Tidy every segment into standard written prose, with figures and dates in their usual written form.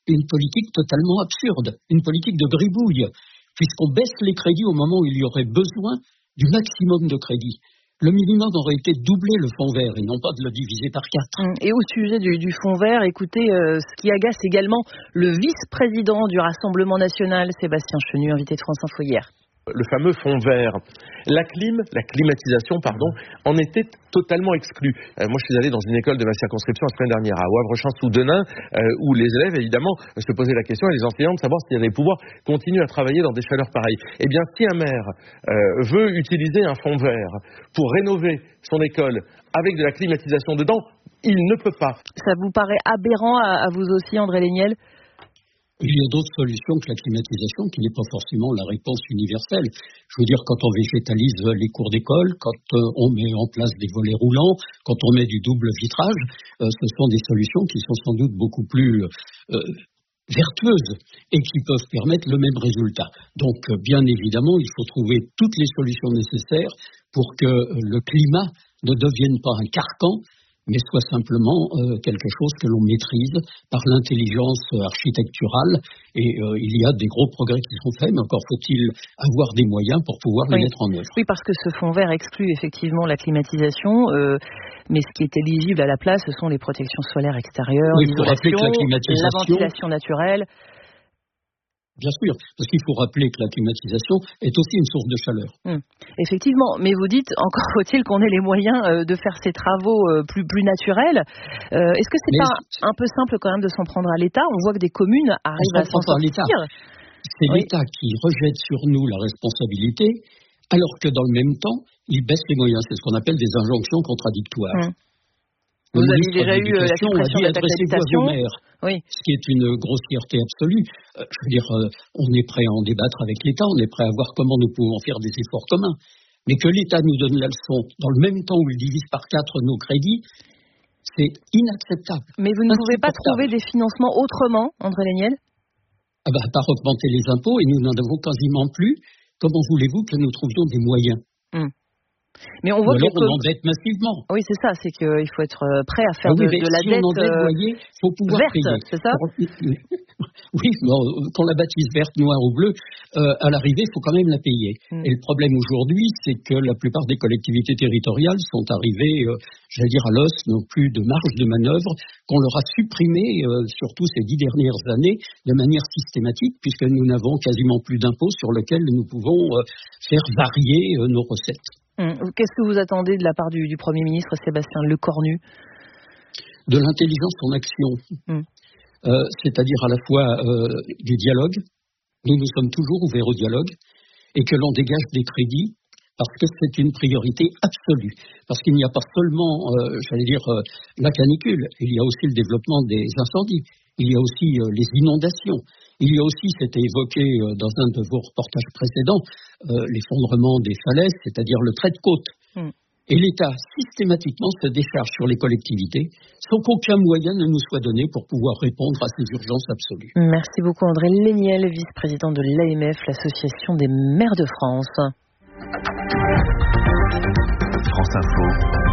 c'est une politique totalement absurde, une politique de gribouille, puisqu'on baisse les crédits au moment où il y aurait besoin du maximum de crédits. Le minimum aurait été de doubler le fonds vert et non pas de le diviser par 4. Et au sujet du fonds vert, écoutez, ce qui agace également le vice-président du Rassemblement national, Sébastien Chenu, invité de France Info hier. Le fameux fonds vert. La climatisation, en était totalement exclue. Moi, je suis allé dans une école de ma circonscription la semaine dernière, à Wavre-Champs-sous-Denain, où les élèves, évidemment, se posaient la question, et les enseignants, de savoir s'ils allaient pouvoir continuer à travailler dans des chaleurs pareilles. Eh bien, si un maire veut utiliser un fonds vert pour rénover son école avec de la climatisation dedans, il ne peut pas. Ça vous paraît aberrant à vous aussi, André Léniel ? Il y a d'autres solutions que la climatisation, qui n'est pas forcément la réponse universelle. Je veux dire, quand on végétalise les cours d'école, quand on met en place des volets roulants, quand on met du double vitrage, ce sont des solutions qui sont sans doute beaucoup plus vertueuses et qui peuvent permettre le même résultat. Donc, bien évidemment, il faut trouver toutes les solutions nécessaires pour que le climat ne devienne pas un carcan, mais soit simplement quelque chose que l'on maîtrise par l'intelligence architecturale. Et il y a des gros progrès qui sont faits, mais encore faut-il avoir des moyens pour pouvoir les mettre en œuvre. Oui, parce que ce fonds vert exclut effectivement la climatisation, mais ce qui est éligible à la place, ce sont les protections solaires extérieures, l'isolation, la ventilation naturelle. Bien sûr, parce qu'il faut rappeler que la climatisation est aussi une source de chaleur. Effectivement, mais vous dites, encore faut-il qu'on ait les moyens de faire ces travaux plus naturels. Est-ce que c'est pas un peu simple quand même de s'en prendre à l'État ? On voit que des communes arrivent à s'en sortir. C'est l'État qui rejette sur nous la responsabilité, alors que dans le même temps, il baisse les moyens. C'est ce qu'on appelle des injonctions contradictoires. Vous avez déjà eu la suppression de la taxe d'habitation, ce qui est une grossièreté absolue. Je veux dire, on est prêt à en débattre avec l'État, on est prêt à voir comment nous pouvons faire des efforts communs. Mais que l'État nous donne la leçon dans le même temps où il divise par 4 nos crédits, c'est inacceptable. Mais vous ne pouvez pas trouver des financements autrement, André Léniel ? Par augmenter les impôts, et nous n'en avons quasiment plus. Comment voulez-vous que nous trouvions des moyens ? Mais on voit on endette massivement. Oui, c'est ça, c'est qu'il faut être prêt à faire de la dette il faut pouvoir verte, payer. C'est ça ? Oui, qu'on la baptise verte, noire ou bleue, à l'arrivée, il faut quand même la payer. Et le problème aujourd'hui, c'est que la plupart des collectivités territoriales sont arrivées, à l'os, n'ont plus de marge de manœuvre, qu'on leur a supprimé, surtout ces 10 dernières années, de manière systématique, puisque nous n'avons quasiment plus d'impôts sur lesquels nous pouvons faire varier nos recettes. Qu'est-ce que vous attendez de la part du Premier ministre Sébastien Lecornu ? De l'intelligence en action, c'est-à-dire à la fois du dialogue. Nous sommes toujours ouverts au dialogue et que l'on dégage des crédits parce que c'est une priorité absolue. Parce qu'il n'y a pas seulement, la canicule, il y a aussi le développement des incendies, il y a aussi les inondations. Il y a aussi, c'était évoqué dans un de vos reportages précédents, l'effondrement des falaises, c'est-à-dire le trait de côte. Et l'État, systématiquement, se décharge sur les collectivités sans qu'aucun moyen ne nous soit donné pour pouvoir répondre à ces urgences absolues. Merci beaucoup André Léniel, vice-président de l'AMF, l'Association des maires de France. France Info,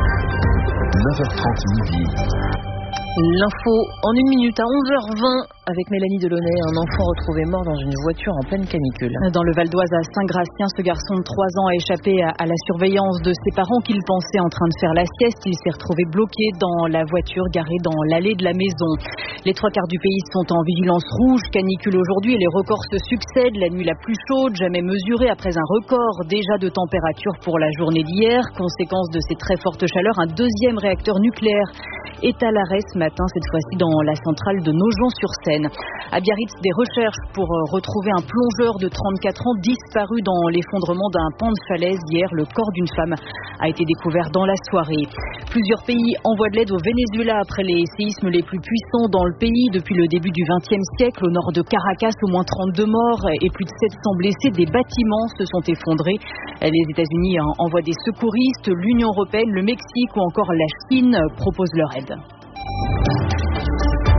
9h30 midi. L'info en 1 minute à 11h20 avec Mélanie Delaunay, un enfant retrouvé mort dans une voiture en pleine canicule. Dans le Val d'Oise à Saint-Gratien, ce garçon de 3 ans a échappé à la surveillance de ses parents qu'il pensait en train de faire la sieste. Il s'est retrouvé bloqué dans la voiture garée dans l'allée de la maison. Les 3 quarts du pays sont en vigilance rouge, canicule aujourd'hui et les records se succèdent. La nuit la plus chaude jamais mesurée après un record déjà de température pour la journée d'hier. Conséquence de ces très fortes chaleurs, un 2e réacteur nucléaire est à l'arrêt ce matin, cette fois-ci dans la centrale de Nogent-sur-Seine. À Biarritz, des recherches pour retrouver un plongeur de 34 ans disparu dans l'effondrement d'un pan de falaise hier. Le corps d'une femme a été découvert dans la soirée. Plusieurs pays envoient de l'aide au Venezuela après les séismes les plus puissants dans le pays depuis le début du XXe siècle. Au nord de Caracas, au moins 32 morts et plus de 700 blessés. Des bâtiments se sont effondrés. Les États-Unis envoient des secouristes. L'Union européenne, le Mexique ou encore la Chine proposent leur aide.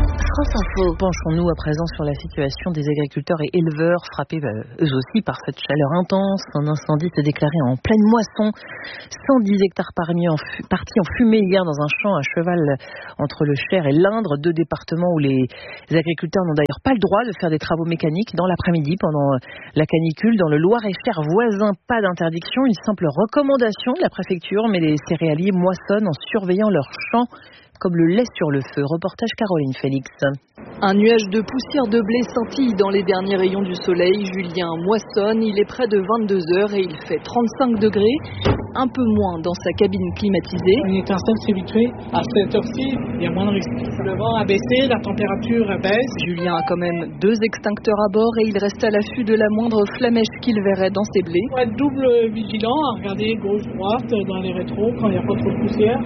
France Info. Penchons-nous à présent sur la situation des agriculteurs et éleveurs frappés eux aussi par cette chaleur intense. Un incendie s'est déclaré en pleine moisson. 110 hectares partis en fumée hier dans un champ à cheval entre le Cher et l'Indre, 2 départements où les agriculteurs n'ont d'ailleurs pas le droit de faire des travaux mécaniques dans l'après-midi pendant la canicule. Dans le Loir-et-Cher voisin, pas d'interdiction, une simple recommandation de la préfecture, mais les céréaliers moissonnent en surveillant leurs champs comme le lait sur le feu. Reportage Caroline Félix. Un nuage de poussière de blé scintille dans les derniers rayons du soleil. Julien moissonne, il est près de 22 heures et il fait 35 degrés, un peu moins dans sa cabine climatisée. Une étincelle s'éviterait à cette heure-ci, il y a moins de risques. Le vent a baissé, la température baisse. Julien a quand même 2 extincteurs à bord et il reste à l'affût de la moindre flamèche qu'il verrait dans ses blés. Il faut être double vigilant à regarder gauche-droite dans les rétros quand il n'y a pas trop de poussière.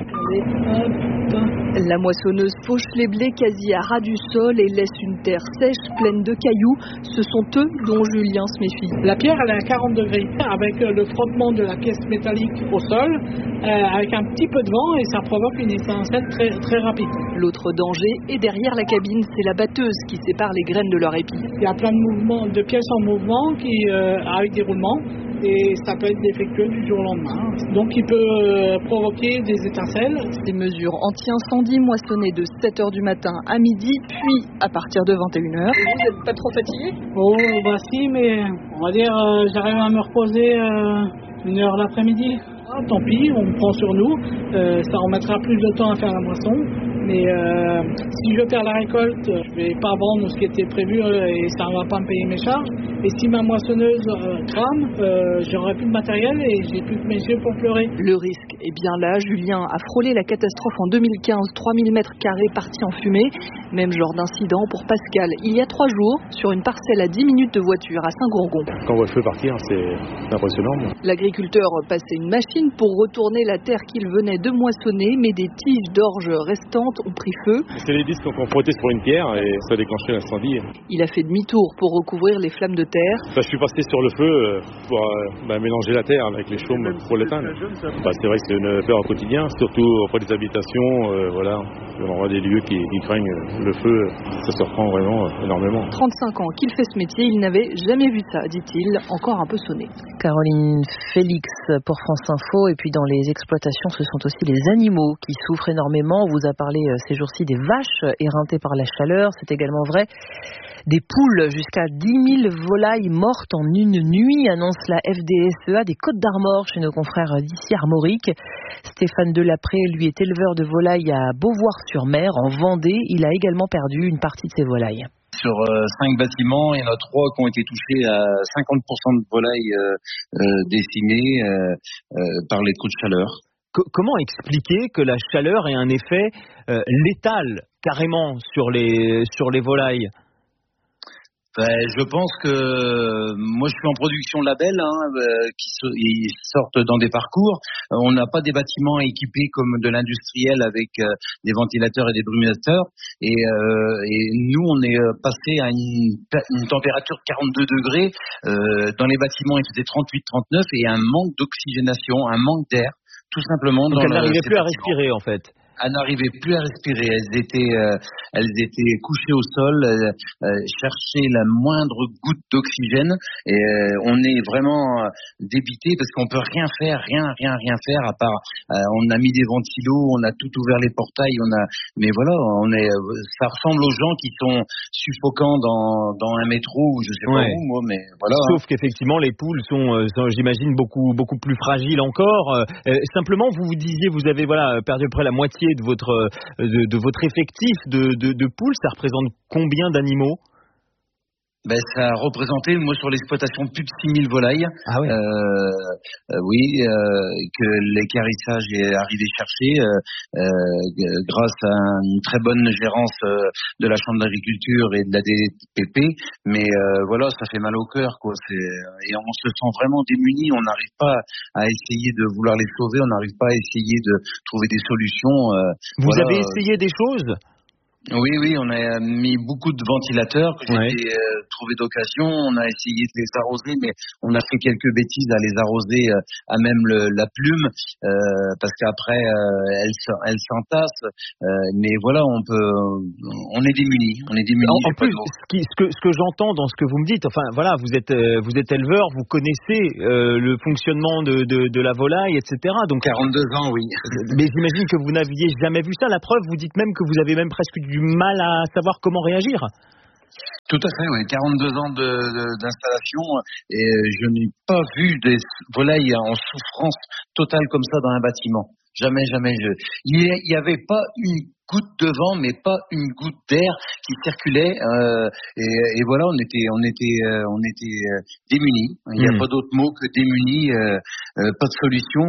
La moissonneuse fauche les blés quasi à ras du sol et laisse une terre sèche pleine de cailloux. Ce sont eux dont Julien se méfie. La pierre, elle est à 40 degrés avec le frottement de la pièce métallique au sol, avec un petit peu de vent et ça provoque une étincelle très, très rapide. L'autre danger est derrière la cabine, c'est la batteuse qui sépare les graines de leur épi. Il y a plein de mouvements, de pièces en mouvement avec des roulements. Et ça peut être défectueux du jour au lendemain. Donc il peut provoquer des étincelles. Des mesures anti-incendie moissonnées de 7h du matin à midi, puis à partir de 21h. Et vous n'êtes pas trop fatigué ? Oh bah si, mais on va dire j'arrive à me reposer 1 heure l'après-midi. Ah, tant pis, on prend sur nous. Ça remettra plus de temps à faire la moisson. Mais si je perds la récolte, je vais pas vendre ce qui était prévu et ça ne va pas me payer mes charges. Et si ma moissonneuse crame, j'aurai plus de matériel et j'ai plus que mes yeux pour pleurer. Le risque est bien là. Julien a frôlé la catastrophe en 2015, 3000 mètres carrés partis en fumée. Même genre d'incident pour Pascal, il y a 3 jours, sur une parcelle à 10 minutes de voiture à Saint-Gourgon. Quand on voit le feu partir, c'est impressionnant. L'agriculteur passait une machine pour retourner la terre qu'il venait de moissonner, mais des tiges d'orge restantes ont pris feu. C'est les disques qu'on frottait sur une pierre et ça a déclenché l'incendie. Il a fait demi-tour pour recouvrir les flammes de terre. Je suis passé sur le feu pour mélanger la terre avec les chaumes pour l'éteindre. C'est vrai que c'est une peur au quotidien, surtout auprès des habitations. On voit des lieux qui craignent le feu, ça se reprend vraiment énormément. 35 ans qu'il fait ce métier, il n'avait jamais vu ça, dit-il, encore un peu sonné. Caroline Félix pour France Info. Et puis dans les exploitations, ce sont aussi les animaux qui souffrent énormément. On vous a parlé ces jours-ci des vaches éreintées par la chaleur. C'est également vrai des poules. Jusqu'à 10 000 volailles mortes en une nuit, annonce la FDSEA des Côtes-d'Armor chez nos confrères d'ici Armorique. Stéphane Delapré, lui, est éleveur de volailles à Beauvoir-sur-Mer, en Vendée. Il a également perdu une partie de ses volailles. Sur 5 bâtiments, il y en a 3 qui ont été touchés à 50% de volailles décimées par les coups de chaleur. Comment expliquer que la chaleur ait un effet létal carrément sur les volailles ? Je pense que moi je suis en production label qui sortent dans des parcours. On n'a pas des bâtiments équipés comme de l'industriel avec des ventilateurs et des brumisateurs. Et nous on est passé à une température de 42 degrés. Dans les bâtiments il faisait 38-39 et un manque d'oxygénation, un manque d'air tout simplement. Donc elles n'arrivaient plus à respirer en fait. Elles n'arrivaient plus à respirer. Elles étaient couchées au sol, cherchaient la moindre goutte d'oxygène. Et on est vraiment débité parce qu'on peut rien faire à part. On a mis des ventilos, on a tout ouvert les portails, mais voilà, ça ressemble aux gens qui sont suffocants dans un métro ou je sais pas où, moi, mais voilà. Sauf qu'effectivement, les poules sont j'imagine beaucoup plus fragiles encore. Simplement, vous disiez, vous avez perdu à peu près la moitié de votre effectif de poules. Ça représente combien d'animaux ? Ça a représenté, moi, sur l'exploitation, plus de 6000 volailles. Ah oui. Que l'équarrissage est arrivé chercher grâce à une très bonne gérance de la Chambre d'agriculture et de la DPP. Mais ça fait mal au cœur, quoi. Et on se sent vraiment démunis. On n'arrive pas à essayer de vouloir les sauver. On n'arrive pas à essayer de trouver des solutions. Vous avez essayé des choses ? Oui, on a mis beaucoup de ventilateurs que j'ai trouvé d'occasion. On a essayé de les arroser, mais on a fait quelques bêtises à les arroser à même la plume, parce qu'après elles s'entassent. Mais voilà, on est démunis. En plus, ce que j'entends dans ce que vous me dites, enfin voilà, vous êtes éleveur, vous connaissez le fonctionnement de la volaille, etc. Donc 42 ans, oui. Mais j'imagine que vous n'aviez jamais vu ça. La preuve, vous dites même que vous avez même presque du mal à savoir comment réagir. Tout à fait, oui. 42 ans d'installation et je n'ai pas vu des volailles en souffrance totale comme ça dans un bâtiment. Jamais. Il n'y avait pas une goutte de vent, mais pas une goutte d'air qui circulait. Et voilà, on était démunis. Il n'y a pas d'autre mot que démunis. Pas de solution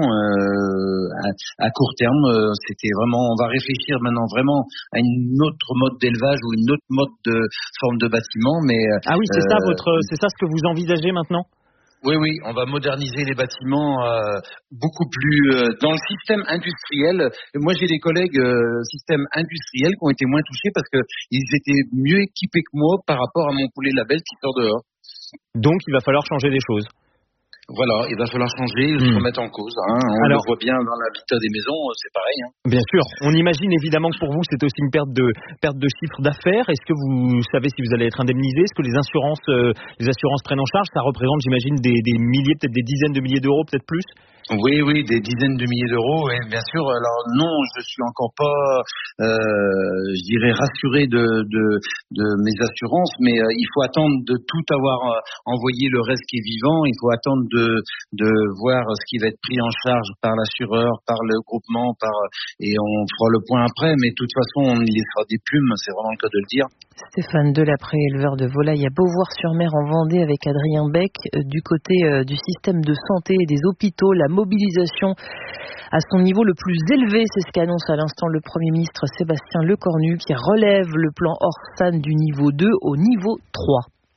à court terme. C'était vraiment. On va réfléchir maintenant vraiment à une autre mode d'élevage ou une autre mode de forme de bâtiment. Mais c'est ça ce que vous envisagez maintenant? Oui, on va moderniser les bâtiments beaucoup plus dans le système industriel. Moi, j'ai des collègues système industriel qui ont été moins touchés parce que ils étaient mieux équipés que moi par rapport à mon poulet label qui sort dehors. Donc, il va falloir changer des choses. Voilà, il va falloir changer, se remettre en cause. On le voit bien dans l'habitat des maisons, c'est pareil. Bien sûr, on imagine évidemment que pour vous, c'est aussi une perte de chiffre d'affaires. Est-ce que vous savez si vous allez être indemnisé? Est-ce que les assurances prennent en charge? Ça représente, j'imagine, des milliers, peut-être des dizaines de milliers d'euros, peut-être plus? Oui, des dizaines de milliers d'euros, oui, bien sûr. Alors non, je suis encore pas, je dirais, rassuré de mes assurances, mais il faut attendre de tout avoir envoyé le reste qui est vivant. Il faut attendre de voir ce qui va être pris en charge par l'assureur, par le groupement, et on fera le point après. Mais de toute façon, on y laissera des plumes, c'est vraiment le cas de le dire. Stéphane Delapré, éleveur de volailles à Beauvoir-sur-Mer en Vendée avec Adrien Beck. Du côté du système de santé et des hôpitaux, la mobilisation à son niveau le plus élevé, c'est ce qu'annonce à l'instant le Premier ministre Sébastien Lecornu, qui relève le plan Orsan du niveau 2 au niveau 3.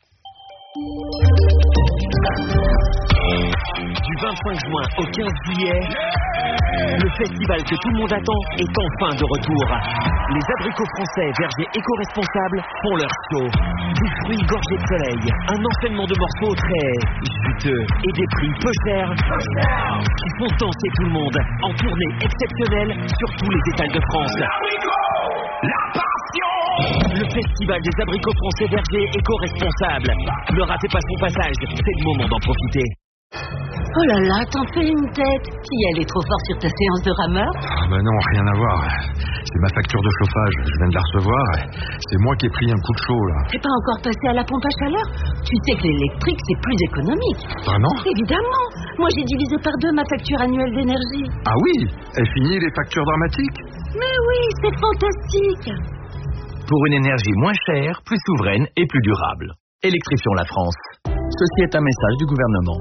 Du 25 juin au 15 juillet, le festival que tout le monde attend est enfin de retour. Les abricots français vergers éco-responsables font leur show. Des fruits gorgés de soleil, un enchaînement de morceaux très juteux et des prix peu chers qui font danser tout le monde en tournée exceptionnelle sur tous les étals de France. La passion! Le festival des abricots français vergers éco-responsables. Ne ratez pas son passage, c'est le moment d'en profiter. Oh là là, t'en fais une tête. Qui elle est trop fort sur ta séance de rameur? Non, rien à voir. C'est ma facture de chauffage, je viens de la recevoir. C'est moi qui ai pris un coup de chaud là. T'es pas encore passé à la pompe à chaleur? Tu sais que l'électrique c'est plus économique. Vraiment? Évidemment. Moi j'ai divisé par 2 ma facture annuelle d'énergie. Ah oui? Et fini les factures dramatiques? Mais oui, c'est fantastique. Pour une énergie moins chère, plus souveraine et plus durable. Électrifions la France. Ceci est un message du gouvernement.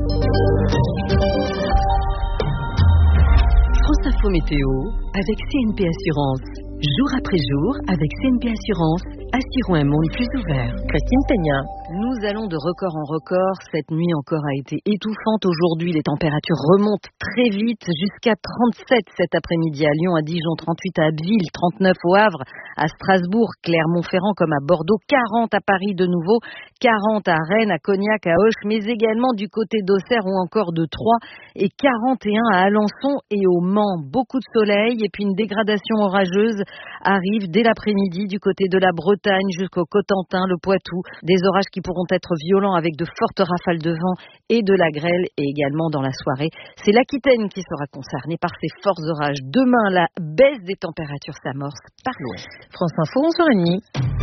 France Info Météo avec CNP Assurance. Jour après jour, avec CNP Assurance, assurons un monde plus ouvert. Christine Peña. Nous allons de record en record. Cette nuit encore a été étouffante. Aujourd'hui, les températures remontent très vite jusqu'à 37 cet après-midi à Lyon, à Dijon, 38 à Abbeville, 39 au Havre, à Strasbourg, Clermont-Ferrand comme à Bordeaux, 40 à Paris de nouveau, 40 à Rennes, à Cognac, à Auch, mais également du côté d'Auxerre ou encore de Troyes et 41 à Alençon et au Mans. Beaucoup de soleil et puis une dégradation orageuse arrive dès l'après-midi du côté de la Bretagne jusqu'au Cotentin, le Poitou. Des orages qui pourront être violents avec de fortes rafales de vent et de la grêle et également dans la soirée. C'est l'Aquitaine qui sera concernée par ces forts orages. Demain, la baisse des températures s'amorce par l'ouest. France Info, 11h30.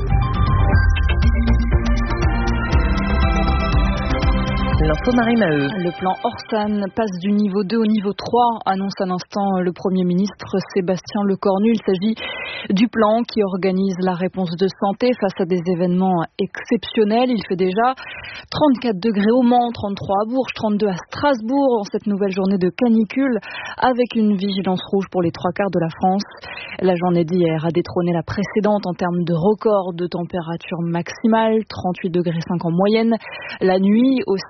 L'info Marie Maheu. Le plan Orsan passe du niveau 2 au niveau 3, annonce à l'instant le Premier ministre Sébastien Lecornu. Il s'agit du plan qui organise la réponse de santé face à des événements exceptionnels. Il fait déjà 34 degrés au Mans, 33 à Bourges, 32 à Strasbourg en cette nouvelle journée de canicule avec une vigilance rouge pour les 3/4 de la France. La journée d'hier a détrôné la précédente en termes de record de température maximale, 38,5 degrés en moyenne. La nuit aussi a été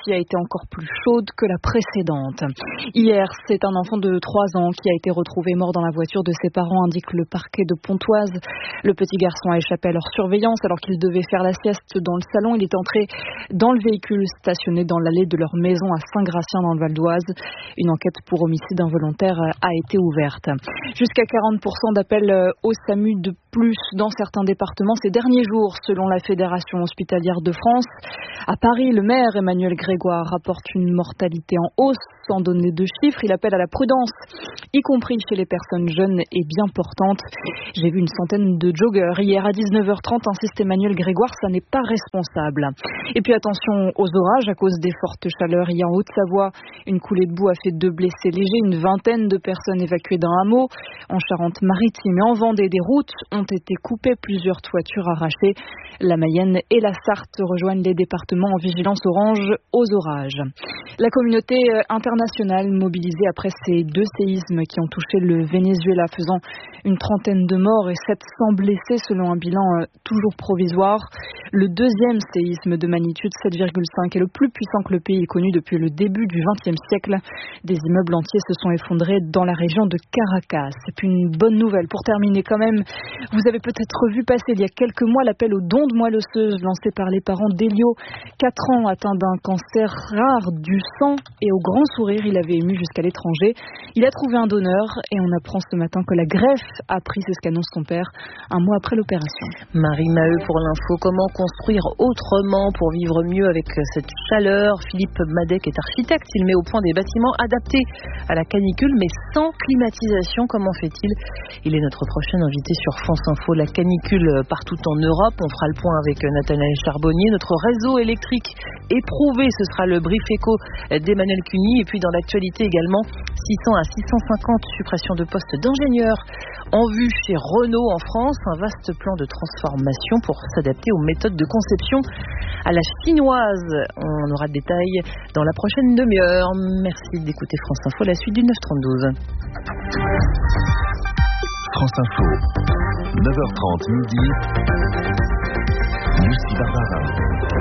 encore plus chaude que la précédente. Hier, c'est un enfant de 3 ans qui a été retrouvé mort dans la voiture de ses parents, indique le parquet de Pontoise. Le petit garçon a échappé à leur surveillance alors qu'il devait faire la sieste dans le salon. Il est entré dans le véhicule stationné dans l'allée de leur maison à Saint-Gratien dans le Val d'Oise. Une enquête pour homicide involontaire a été ouverte. Jusqu'à 40% d'appels au SAMU de plus dans certains départements ces derniers jours, selon la Fédération hospitalière de France. À Paris, le maire Emmanuel Grégoire rapporte une mortalité en hausse sans donner de chiffres. Il appelle à la prudence, y compris chez les personnes jeunes et bien portantes. J'ai vu une centaine de joggeurs hier à 19h30, insiste Emmanuel Grégoire, ça n'est pas responsable. Et puis attention aux orages à cause des fortes chaleurs. Hier en Haute-Savoie, une coulée de boue a fait 2 blessés légers, une vingtaine de personnes évacuées d'un hameau. En Charente-Maritime et en Vendée, des routes ont été coupées, plusieurs toitures arrachées. La Mayenne et la Sarthe rejoignent les départements en vigilance orange aux orages. La communauté internationale mobilisée après ces 2 séismes qui ont touché le Venezuela, faisant une trentaine de morts et 700 blessés selon un bilan toujours provisoire. Le 2e séisme de magnitude 7,5 est le plus puissant que le pays ait connu depuis le début du XXe siècle. Des immeubles entiers se sont effondrés dans la région de Caracas. Et puis une bonne nouvelle pour terminer quand même. Vous avez peut-être vu passer il y a quelques mois l'appel aux dons de moelle osseuse lancé par les parents d'Elio, 4 ans, atteint d'un cancer rare du sang, et au grand sourire, il avait ému jusqu'à l'étranger. Il a trouvé un donneur et on apprend ce matin que la greffe a pris, c'est ce qu'annonce son père, un mois après l'opération. Marie Maheu pour l'info. Comment construire autrement pour vivre mieux avec cette chaleur? Philippe Madec est architecte. Il met au point des bâtiments adaptés à la canicule, mais sans climatisation. Comment fait-il? Il est notre prochain invité sur France Info. La canicule partout en Europe. On fera le point avec Nathanaël Charbonnier. Notre réseau électrique éprouvé, ce sera le brief éco d'Emmanuel Cuny. Et puis dans l'actualité également, 600 à 650 suppressions de postes d'ingénieurs en vue chez Renault en France. Un vaste plan de transformation pour s'adapter aux méthodes de conception à la chinoise. On aura des détails dans la prochaine demi-heure. Merci d'écouter France Info, la suite du 9h32. France Info, 9h30 midi. Lucie Barbara.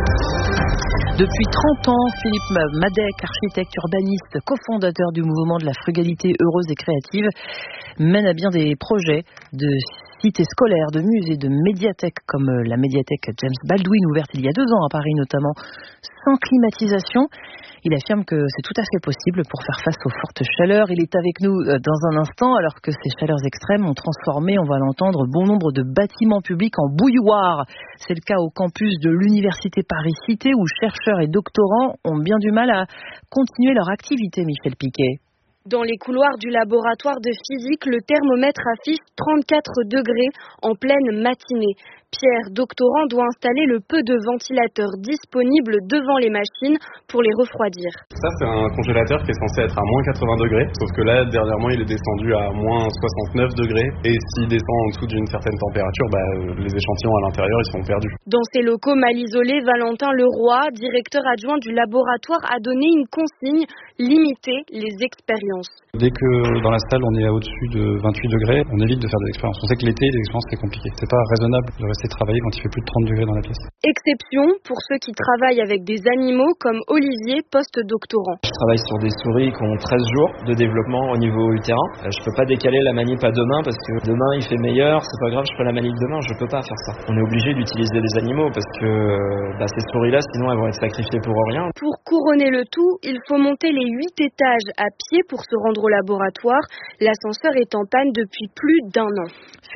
Depuis 30 ans, Philippe Madec, architecte urbaniste, cofondateur du mouvement de la frugalité heureuse et créative, mène à bien des projets de cités scolaires, de musées, de médiathèques comme la médiathèque James Baldwin, ouverte il y a 2 ans à Paris notamment, sans climatisation. Il affirme que c'est tout à fait possible pour faire face aux fortes chaleurs. Il est avec nous dans un instant, alors que ces chaleurs extrêmes ont transformé, on va l'entendre, bon nombre de bâtiments publics en bouilloire. C'est le cas au campus de l'Université Paris-Cité, où chercheurs et doctorants ont bien du mal à continuer leur activité, Michel Piquet. Dans les couloirs du laboratoire de physique, le thermomètre affiche 34 degrés en pleine matinée. Pierre, doctorant, doit installer le peu de ventilateurs disponibles devant les machines pour les refroidir. Ça, c'est un congélateur qui est censé être à moins 80 degrés, sauf que là, dernièrement, il est descendu à moins 69 degrés. Et s'il descend en dessous d'une certaine température, les échantillons à l'intérieur, ils sont perdus. Dans ces locaux mal isolés, Valentin Leroy, directeur adjoint du laboratoire, a donné une consigne: limiter les expériences. Dès que dans la salle, on est au-dessus de 28 degrés, on évite de faire des expériences. On sait que l'été, les expériences, c'est compliqué. C'est pas raisonnable de rester travailler quand il fait plus de 30 degrés dans la pièce. Exception pour ceux qui travaillent avec des animaux comme Olivier, post-doctorant. Je travaille sur des souris qui ont 13 jours de développement au niveau utérin. Je peux pas décaler la manip à demain parce que demain il fait meilleur, c'est pas grave, je ferai la manip demain, je peux pas faire ça. On est obligé d'utiliser des animaux parce que ces souris-là, sinon elles vont être sacrifiées pour rien. Pour couronner le tout, il faut monter les 8 étages à pied pour se rendre au laboratoire. L'ascenseur est en panne depuis plus d'1 an.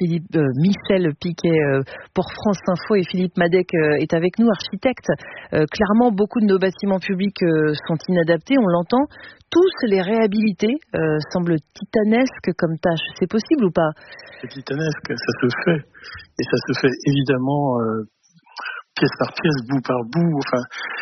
Michel Piquet pour France Info, et Philippe Madec est avec nous, architecte. Clairement, beaucoup de nos bâtiments publics sont inadaptés, on l'entend. Tous les réhabiliter semblent titanesques comme tâche. C'est possible ou pas? C'est titanesque, ça se fait. Et ça se fait évidemment pièce par pièce, bout par bout. Enfin,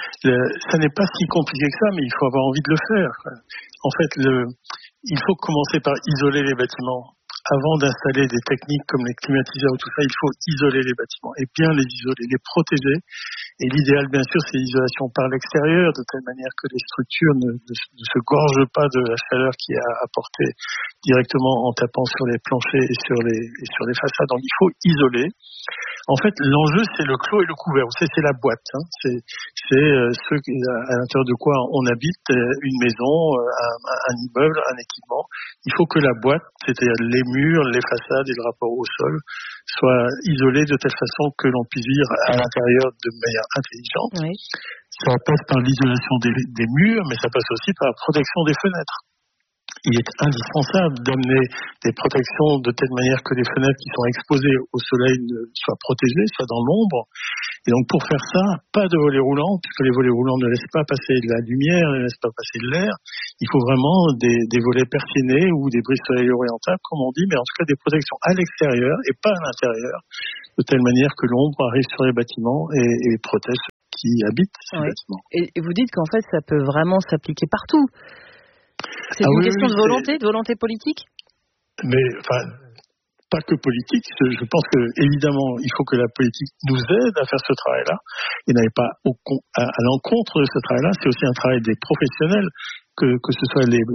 ça n'est pas si compliqué que ça, mais il faut avoir envie de le faire. En fait, il faut commencer par isoler les bâtiments avant d'installer des techniques comme les climatiseurs ou tout ça, il faut isoler les bâtiments et bien les isoler, les protéger. Et l'idéal, bien sûr, c'est l'isolation par l'extérieur, de telle manière que les structures ne se gorgent pas de la chaleur qui est apportée directement en tapant sur les planchers et sur les façades. Donc, il faut isoler. En fait, l'enjeu, c'est le clos et le couvert. Vous savez, c'est la boîte. Hein. C'est ce à l'intérieur de quoi on habite, une maison, un immeuble, un équipement. Il faut que la boîte, c'est-à-dire les murs, les façades et le rapport au sol, soient isolés de telle façon que l'on puisse vivre à l'intérieur de manière intelligente. Oui. Ça passe par l'isolation des murs, mais ça passe aussi par la protection des fenêtres. Il est indispensable d'amener des protections de telle manière que les fenêtres qui sont exposées au soleil soient protégées, soient dans l'ombre. Et donc pour faire ça, pas de volets roulants, puisque les volets roulants ne laissent pas passer de la lumière, ne laissent pas passer de l'air. Il faut vraiment des volets persiennés ou des brise soleil orientables, comme on dit, mais en tout cas des protections à l'extérieur et pas à l'intérieur, de telle manière que l'ombre arrive sur les bâtiments et protège ceux qui habitent ces bâtiments. Et vous dites qu'en fait, ça peut vraiment s'appliquer partout. C'est une question de volonté politique ? Mais pas que politique. Je pense que évidemment, il faut que la politique nous aide à faire ce travail-là et n'aille pas à l'encontre de ce travail-là. C'est aussi un travail des professionnels, que ce soit les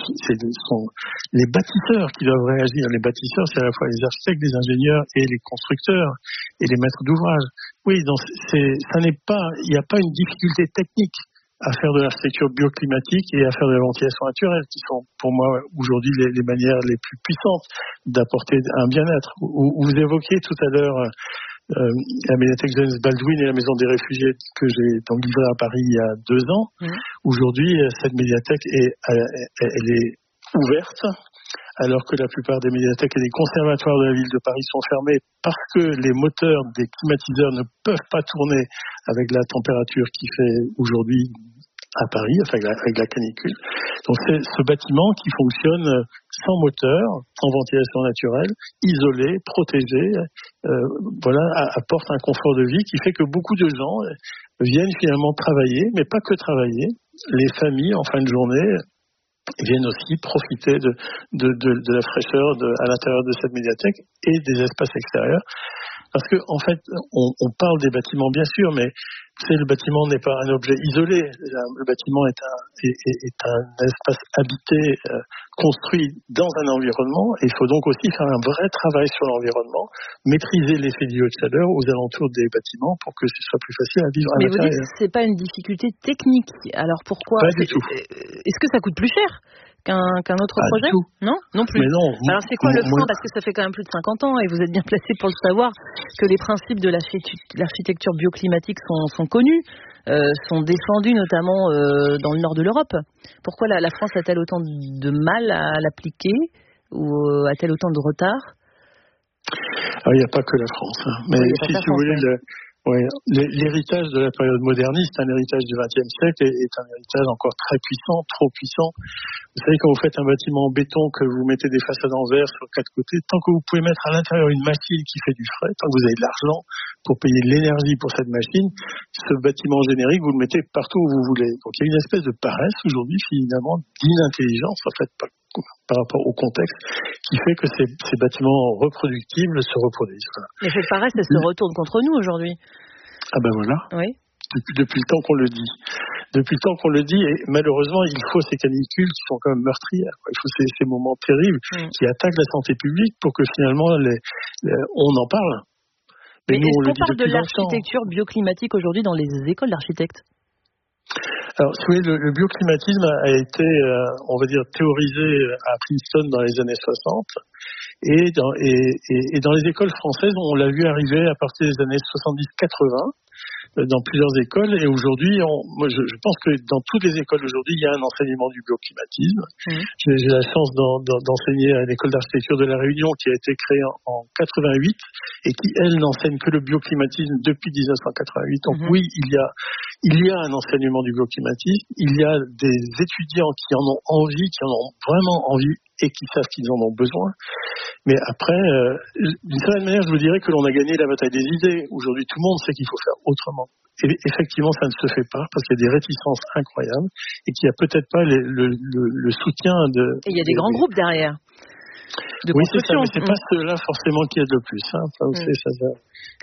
bâtisseurs qui doivent réagir. Les bâtisseurs, c'est à la fois les architectes, les ingénieurs et les constructeurs et les maîtres d'ouvrage. Oui, donc il n'y a pas une difficulté technique à faire de l'architecture bioclimatique et à faire de la ventilation naturelle, qui sont pour moi aujourd'hui les manières les plus puissantes d'apporter un bien-être. Vous évoquiez tout à l'heure la médiathèque James Baldwin et la maison des réfugiés que j'ai donc livrée à Paris il y a 2 ans. Aujourd'hui, cette médiathèque elle est ouverte, alors que la plupart des médiathèques et des conservatoires de la ville de Paris sont fermés parce que les moteurs des climatiseurs ne peuvent pas tourner avec la température qui fait aujourd'hui à Paris, avec la canicule. Donc c'est ce bâtiment qui fonctionne sans moteur, sans ventilation naturelle, isolé, protégé, apporte un confort de vie qui fait que beaucoup de gens viennent finalement travailler, mais pas que travailler. Les familles, en fin de journée, viennent aussi profiter de la fraîcheur à l'intérieur de cette médiathèque et des espaces extérieurs. Parce que, en fait, on parle des bâtiments, bien sûr, mais le bâtiment n'est pas un objet isolé. Le bâtiment est un espace habité, construit dans un environnement. Et il faut donc aussi faire un vrai travail sur l'environnement, maîtriser l'effet du haut de chaleur aux alentours des bâtiments pour que ce soit plus facile à vivre à l'intérieur. Mais vous dites que c'est pas une difficulté technique. Alors pourquoi ? Pas du tout. Est-ce que ça coûte plus cher qu'un autre projet ? Non plus. Mais non. Alors c'est quoi le frein ? Parce que ça fait quand même plus de 50 ans et vous êtes bien placé pour le savoir que les principes de l'architecture bioclimatique sont connus, sont défendus notamment dans le nord de l'Europe. Pourquoi la France a-t-elle autant de mal à l'appliquer ou a-t-elle autant de retard ? Alors il n'y a pas que la France. Mais si vous voulez... L'héritage de la période moderniste, un héritage du XXe siècle, est un héritage encore très puissant, trop puissant. Vous savez, quand vous faites un bâtiment en béton, que vous mettez des façades en verre sur 4 côtés, tant que vous pouvez mettre à l'intérieur une machine qui fait du frais, tant que vous avez de l'argent pour payer de l'énergie pour cette machine, ce bâtiment générique, vous le mettez partout où vous voulez. Donc il y a une espèce de paresse aujourd'hui, finalement, d'inintelligence, en fait, par rapport au contexte, qui fait que ces bâtiments reproductibles se reproduisent. Voilà. Mais cette paresse, elle se retourne contre nous aujourd'hui. Ah ben voilà. Oui. Depuis le temps qu'on le dit. Depuis le temps qu'on le dit, et malheureusement, il faut ces canicules qui sont quand même meurtrières. Il faut ces moments terribles qui attaquent la santé publique pour que finalement on en parle. Mais est-ce qu'on parle de l'architecture bioclimatique aujourd'hui dans les écoles d'architectes ? Alors, si vous voulez, le bioclimatisme a été, on va dire, théorisé à Princeton dans les années 60. Et dans les écoles françaises, on l'a vu arriver à partir des années 70-80 dans plusieurs écoles. Et aujourd'hui, je pense que dans toutes les écoles aujourd'hui, il y a un enseignement du bioclimatisme. J'ai la chance d'enseigner à l'école d'architecture de La Réunion qui a été créée en 88 et qui, elle, n'enseigne que le bioclimatisme depuis 1988. Donc oui, il y a un enseignement du bioclimatisme. Il y a des étudiants qui en ont envie, qui en ont vraiment envie et qui savent qu'ils en ont besoin. Mais après, d'une certaine manière, je vous dirais que l'on a gagné la bataille des idées. Aujourd'hui, tout le monde sait qu'il faut faire autrement. Et effectivement, ça ne se fait pas parce qu'il y a des réticences incroyables et qu'il n'y a peut-être pas le soutien de... Et il y a des grands groupes derrière. de oui, c'est ça, construction. mais c'est pas ceux-là forcément qui aident le plus. Hein. Enfin, vous savez, ça va.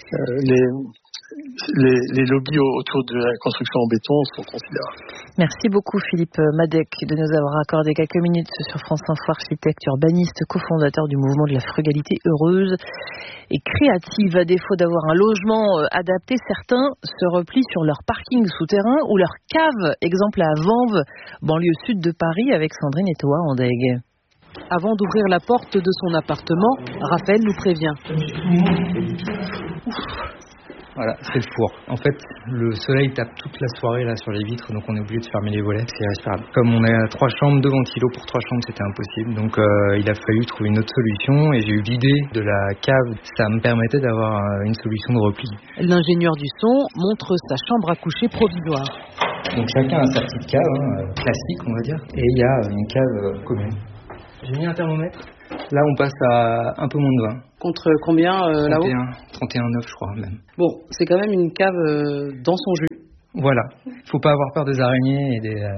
Les lobbies autour de la construction en béton sont considérables. Merci beaucoup Philippe Madec de nous avoir accordé quelques minutes sur France Info, architecte urbaniste, cofondateur du mouvement de la frugalité heureuse et créative. À défaut d'avoir un logement adapté, certains se replient sur leur parking souterrain ou leur cave, exemple à Vanves, banlieue sud de Paris, avec Sandrine Etoa-Andeg. Avant d'ouvrir la porte de son appartement, Raphaël nous prévient. Voilà, c'est le four. En fait, le soleil tape toute la soirée là sur les vitres, donc on est obligé de fermer les volets, c'est irrespirable. Comme on a 3 chambres, 2 ventilos pour 3 chambres, c'était impossible. Donc il a fallu trouver une autre solution et j'ai eu l'idée de la cave. Ça me permettait d'avoir une solution de repli. L'ingénieur du son montre sa chambre à coucher provisoire. Donc chacun a sa petite cave, classique on va dire, et il y a une cave commune. J'ai mis un thermomètre. Là, on passe à un peu moins de 20. Contre combien là-haut ? 31,9 je crois même. Bon, c'est quand même une cave dans son jus. Voilà. Faut pas avoir peur des araignées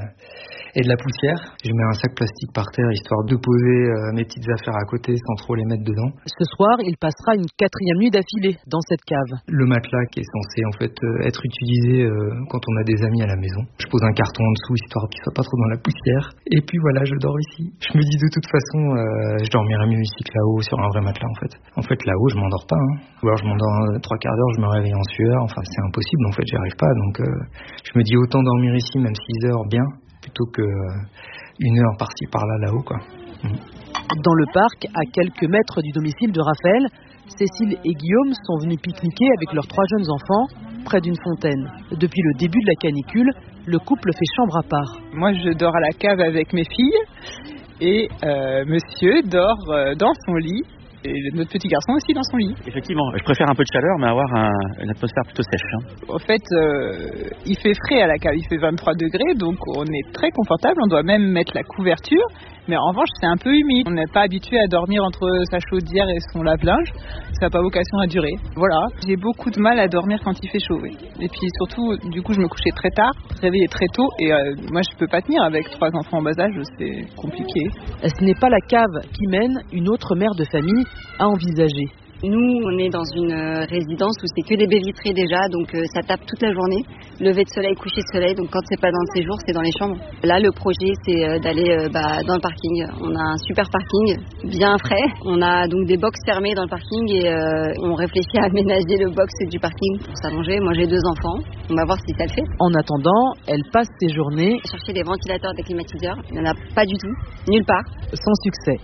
et de la poussière. Je mets un sac plastique par terre histoire de poser mes petites affaires à côté sans trop les mettre dedans. Ce soir, il passera une 4e nuit d'affilée dans cette cave. Le matelas qui est censé en fait être utilisé quand on a des amis à la maison. Je pose un carton en dessous histoire qu'il soit pas trop dans la poussière. Et puis voilà, je dors ici. Je me dis de toute façon, je dormirai mieux ici que là-haut sur un vrai matelas en fait. En fait là-haut, je m'endors pas. Ou alors je m'endors 3 quarts d'heure, je me réveille en sueur. Enfin c'est impossible en fait, j'y arrive pas. Donc je me dis autant dormir ici, même 6 heures bien, plutôt que 1 heure par-ci par-là là-haut quoi. Dans le parc, à quelques mètres du domicile de Raphaël, Cécile et Guillaume sont venus pique-niquer avec leurs 3 jeunes enfants près d'une fontaine. Depuis le début de la canicule, le couple fait chambre à part. Moi, je dors à la cave avec mes filles et monsieur dort dans son lit. Et notre petit garçon aussi dans son lit. Effectivement, je préfère un peu de chaleur, mais avoir une atmosphère plutôt sèche. En fait, il fait frais à la cave, il fait 23 degrés, donc on est très confortable, on doit même mettre la couverture. Mais en revanche, c'est un peu humide. On n'est pas habitué à dormir entre sa chaudière et son lave-linge. Ça n'a pas vocation à durer. Voilà, j'ai beaucoup de mal à dormir quand il fait chaud. Oui. Et puis surtout, du coup, je me couchais très tard, réveillais très tôt. Et moi, je peux pas tenir avec 3 enfants en bas âge, c'est compliqué. Ce n'est pas la cave qui mène une autre mère de famille à envisager. Nous, on est dans une résidence où c'est que des baies vitrées déjà, donc ça tape toute la journée. Lever de soleil, coucher de soleil, donc quand c'est pas dans le séjour, c'est dans les chambres. Là, le projet, c'est d'aller dans le parking. On a un super parking, bien frais. On a donc des box fermées dans le parking et on réfléchit à aménager le box du parking pour s'allonger. Moi, j'ai 2 enfants. On va voir si ça le fait. En attendant, elle passe ses journées... Chercher des ventilateurs, des climatiseurs. Il n'y en a pas du tout, nulle part. Sans succès.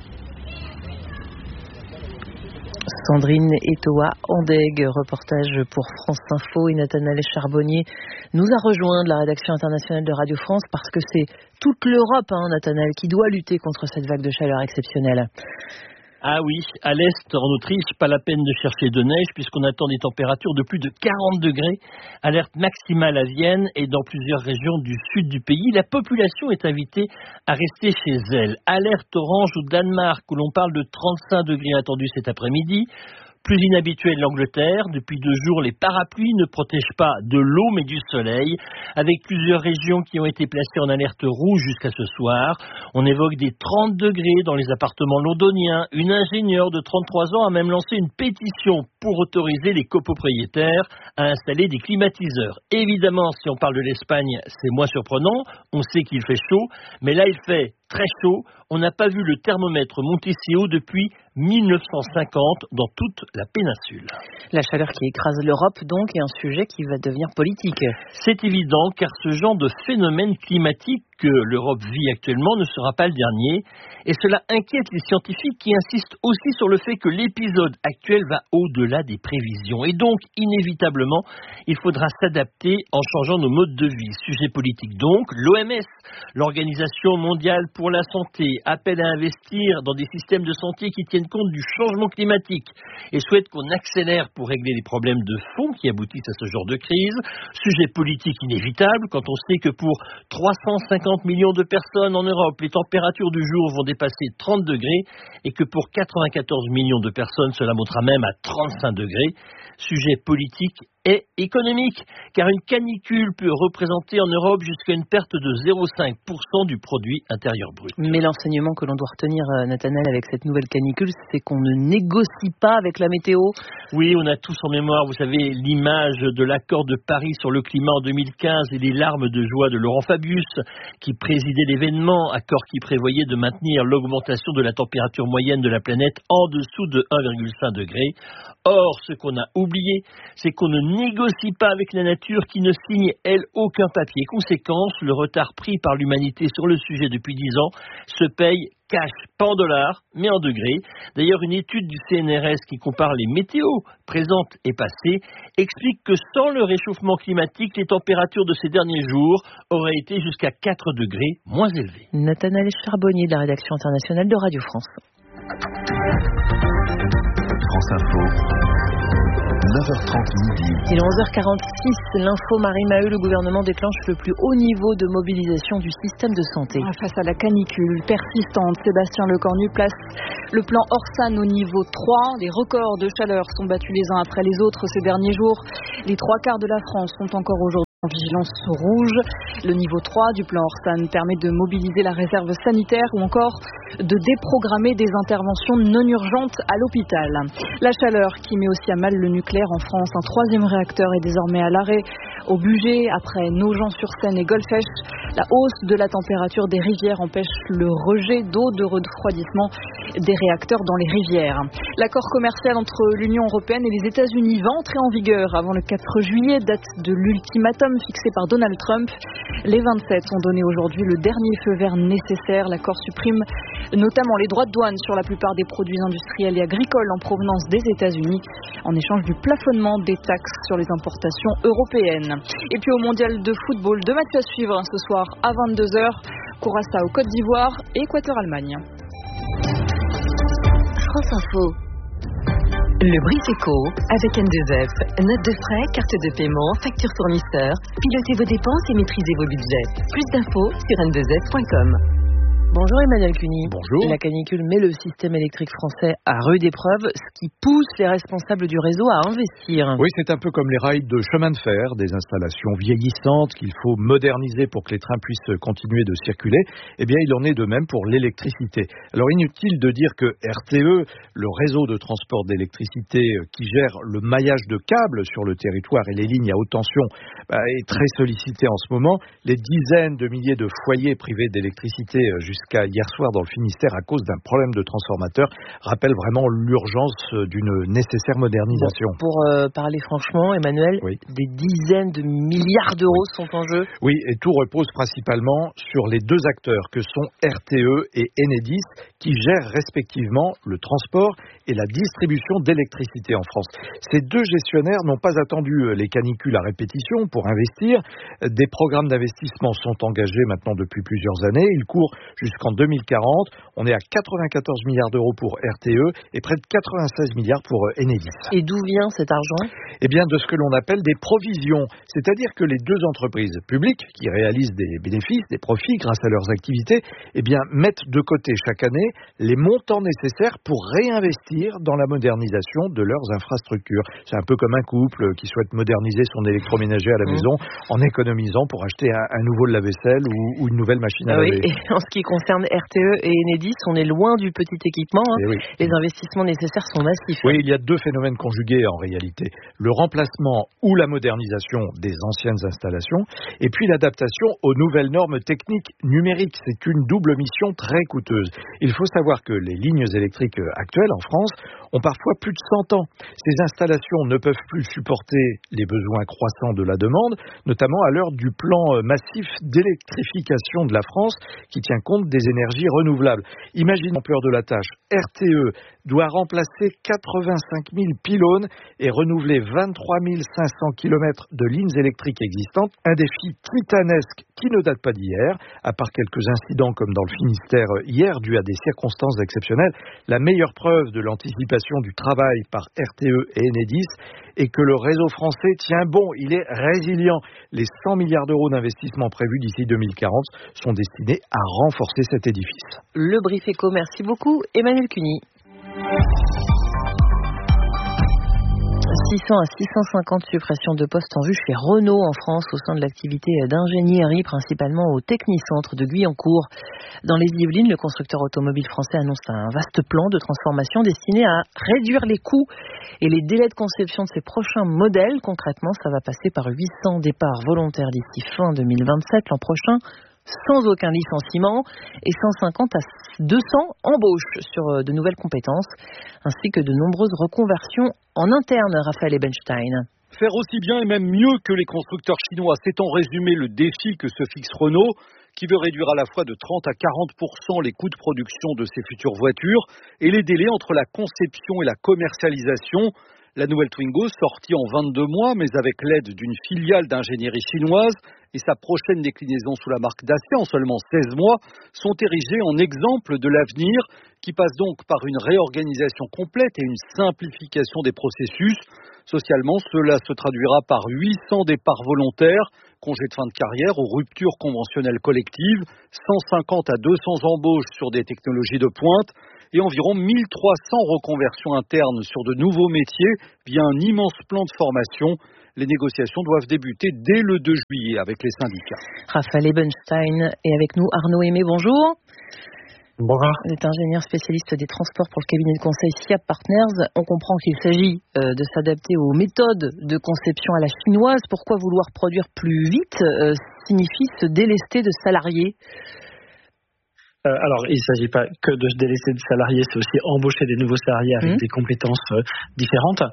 Sandrine Etoa-Andeg, reportage pour France Info, et Nathanaël Charbonnier nous a rejoint de la rédaction internationale de Radio France parce que c'est toute l'Europe, Nathanaël, qui doit lutter contre cette vague de chaleur exceptionnelle. Ah oui, à l'est, en Autriche, pas la peine de chercher de neige puisqu'on attend des températures de plus de 40 degrés. Alerte maximale à Vienne et dans plusieurs régions du sud du pays. La population est invitée à rester chez elle. Alerte orange au Danemark où l'on parle de 35 degrés attendus cet après-midi. Plus inhabituel l'Angleterre, depuis 2 jours, les parapluies ne protègent pas de l'eau mais du soleil, avec plusieurs régions qui ont été placées en alerte rouge jusqu'à ce soir. On évoque des 30 degrés dans les appartements londoniens. Une ingénieure de 33 ans a même lancé une pétition pour autoriser les copropriétaires à installer des climatiseurs. Évidemment, si on parle de l'Espagne, c'est moins surprenant, on sait qu'il fait chaud, mais là il fait très chaud. On n'a pas vu le thermomètre monter si haut depuis 1950 dans toute la péninsule. La chaleur qui écrase l'Europe donc est un sujet qui va devenir politique. C'est évident car ce genre de phénomène climatique que l'Europe vit actuellement ne sera pas le dernier et cela inquiète les scientifiques qui insistent aussi sur le fait que l'épisode actuel va au-delà des prévisions et donc inévitablement il faudra s'adapter en changeant nos modes de vie. Sujet politique donc, l'OMS, l'Organisation mondiale pour la santé, appelle à investir dans des systèmes de santé qui tiennent compte du changement climatique et souhaite qu'on accélère pour régler les problèmes de fond qui aboutissent à ce genre de crise. Sujet politique inévitable quand on sait que pour 350 millions de personnes en Europe, les températures du jour vont dépasser 30 degrés et que pour 94 millions de personnes, cela montera même à 35 degrés. Sujet politique est économique, car une canicule peut représenter en Europe jusqu'à une perte de 0,5% du produit intérieur brut. Mais l'enseignement que l'on doit retenir, Nathanaël, avec cette nouvelle canicule, c'est qu'on ne négocie pas avec la météo. Oui, on a tous en mémoire, vous savez, l'image de l'accord de Paris sur le climat en 2015 et les larmes de joie de Laurent Fabius, qui présidait l'événement, accord qui prévoyait de maintenir l'augmentation de la température moyenne de la planète en dessous de 1,5 degré. Or, ce qu'on a oublié, c'est qu'on ne négocie pas avec la nature qui ne signe, elle, aucun papier. Conséquence, le retard pris par l'humanité sur le sujet depuis 10 ans se paye cash, pas en dollars, mais en degrés. D'ailleurs, une étude du CNRS qui compare les météos présentes et passées explique que sans le réchauffement climatique, les températures de ces derniers jours auraient été jusqu'à 4 degrés moins élevées. Nathanaël Charbonnier de la rédaction internationale de Radio France. France Info. 9h30 midi. Il est 11h46, l'info Marie-Maheu, le gouvernement déclenche le plus haut niveau de mobilisation du système de santé. Face à la canicule persistante, Sébastien Lecornu place le plan Orsan au niveau 3. Les records de chaleur sont battus les uns après les autres ces derniers jours. Les 3/4 de la France sont encore aujourd'hui en vigilance rouge. Le niveau 3 du plan Orsan permet de mobiliser la réserve sanitaire ou encore de déprogrammer des interventions non urgentes à l'hôpital. La chaleur qui met aussi à mal le nucléaire en France. Un 3e réacteur est désormais à l'arrêt au Bugey après Nogent-sur-Seine et Golfech. La hausse de la température des rivières empêche le rejet d'eau de refroidissement des réacteurs dans les rivières. L'accord commercial entre l'Union européenne et les États-Unis va entrer en vigueur avant le 4 juillet, date de l'ultimatum fixé par Donald Trump. Les 27 ont donné aujourd'hui le dernier feu vert nécessaire. L'accord supprime notamment les droits de douane sur la plupart des produits industriels et agricoles en provenance des États-Unis, en échange du plafonnement des taxes sur les importations européennes. Et puis au mondial de football, 2 matchs à suivre ce soir à 22h, Curaçao Côte d'Ivoire et Équateur-Allemagne. France Info. Le Brief Éco avec N2F. Note de frais, carte de paiement, facture fournisseur. Pilotez vos dépenses et maîtrisez vos budgets. Plus d'infos sur n2f.com. Bonjour Emmanuel Cuny. Bonjour. La canicule met le système électrique français à rude épreuve, ce qui pousse les responsables du réseau à investir. Oui, c'est un peu comme les rails de chemin de fer, des installations vieillissantes qu'il faut moderniser pour que les trains puissent continuer de circuler. Eh bien, il en est de même pour l'électricité. Alors, inutile de dire que RTE, le réseau de transport d'électricité qui gère le maillage de câbles sur le territoire et les lignes à haute tension, est très sollicité en ce moment. Les dizaines de milliers de foyers privés d'électricité jusqu'à hier soir dans le Finistère à cause d'un problème de transformateur rappellent vraiment l'urgence d'une nécessaire modernisation. Bon, pour parler franchement, Emmanuel, des dizaines de milliards d'euros sont en jeu. Oui, et tout repose principalement sur les 2 acteurs que sont RTE et Enedis qui gèrent respectivement le transport et la distribution d'électricité en France. Ces 2 gestionnaires n'ont pas attendu les canicules à répétition pour investir. Des programmes d'investissement sont engagés maintenant depuis plusieurs années. Ils courent jusqu'en 2040. On est à 94 milliards d'euros pour RTE et près de 96 milliards pour Enedis. Et d'où vient cet argent ? Eh bien, de ce que l'on appelle des provisions. C'est-à-dire que les 2 entreprises publiques qui réalisent des bénéfices, des profits grâce à leurs activités, eh bien, mettent de côté chaque année les montants nécessaires pour réinvestir dans la modernisation de leurs infrastructures. C'est un peu comme un couple qui souhaite moderniser son électroménager à la maison en économisant pour acheter un nouveau lave-vaisselle ou une nouvelle machine à laver. Oui, et en ce qui concerne RTE et Enedis, on est loin du petit équipement. Les investissements nécessaires sont massifs. Oui, il y a 2 phénomènes conjugués en réalité. Le remplacement ou la modernisation des anciennes installations et puis l'adaptation aux nouvelles normes techniques numériques. C'est une double mission très coûteuse. Il faut savoir que les lignes électriques actuelles en France ont parfois plus de 100 ans. Ces installations ne peuvent plus supporter les besoins croissants de la demande, notamment à l'heure du plan massif d'électrification de la France qui tient compte des énergies renouvelables. Imaginez l'ampleur de la tâche. RTE doit remplacer 85 000 pylônes et renouveler 23 500 km de lignes électriques existantes. Un défi titanesque qui ne date pas d'hier, à part quelques incidents comme dans le Finistère hier, dû à des circonstances exceptionnelles. La meilleure preuve de l'anticipation du travail par RTE et Enedis est que le réseau français tient bon, il est résilient. Les 100 milliards d'euros d'investissement prévus d'ici 2040 sont destinés à renforcer cet édifice. Le Brief Éco, merci beaucoup Emmanuel Cuny. 600 à 650 suppressions de postes en vue chez Renault en France au sein de l'activité d'ingénierie, principalement au Technicentre de Guyancourt. Dans les Yvelines, le constructeur automobile français annonce un vaste plan de transformation destiné à réduire les coûts et les délais de conception de ses prochains modèles. Concrètement, ça va passer par 800 départs volontaires d'ici fin 2027, l'an prochain, sans aucun licenciement, et 150 à 200 embauches sur de nouvelles compétences, ainsi que de nombreuses reconversions en interne, Raphaël Ebenstein. Faire aussi bien et même mieux que les constructeurs chinois, c'est en résumé le défi que se fixe Renault, qui veut réduire à la fois de 30 à 40% les coûts de production de ses futures voitures et les délais entre la conception et la commercialisation. La nouvelle Twingo, sortie en 22 mois, mais avec l'aide d'une filiale d'ingénierie chinoise et sa prochaine déclinaison sous la marque Dacia en seulement 16 mois, sont érigés en exemple de l'avenir qui passe donc par une réorganisation complète et une simplification des processus. Socialement, cela se traduira par 800 départs volontaires, congés de fin de carrière ou ruptures conventionnelles collectives, 150 à 200 embauches sur des technologies de pointe et environ 1300 reconversions internes sur de nouveaux métiers via un immense plan de formation. Les négociations doivent débuter dès le 2 juillet avec les syndicats. Raphaël Ebenstein est avec nous. Arnaud Aimé, bonjour. Bonjour. Vous êtes ingénieur spécialiste des transports pour le cabinet de conseil SIAP Partners. On comprend qu'il s'agit de s'adapter aux méthodes de conception à la chinoise. Pourquoi vouloir produire plus vite signifie se délester de salariés? Alors, il ne s'agit pas que de se délaisser de salariés, c'est aussi embaucher des nouveaux salariés avec des compétences différentes.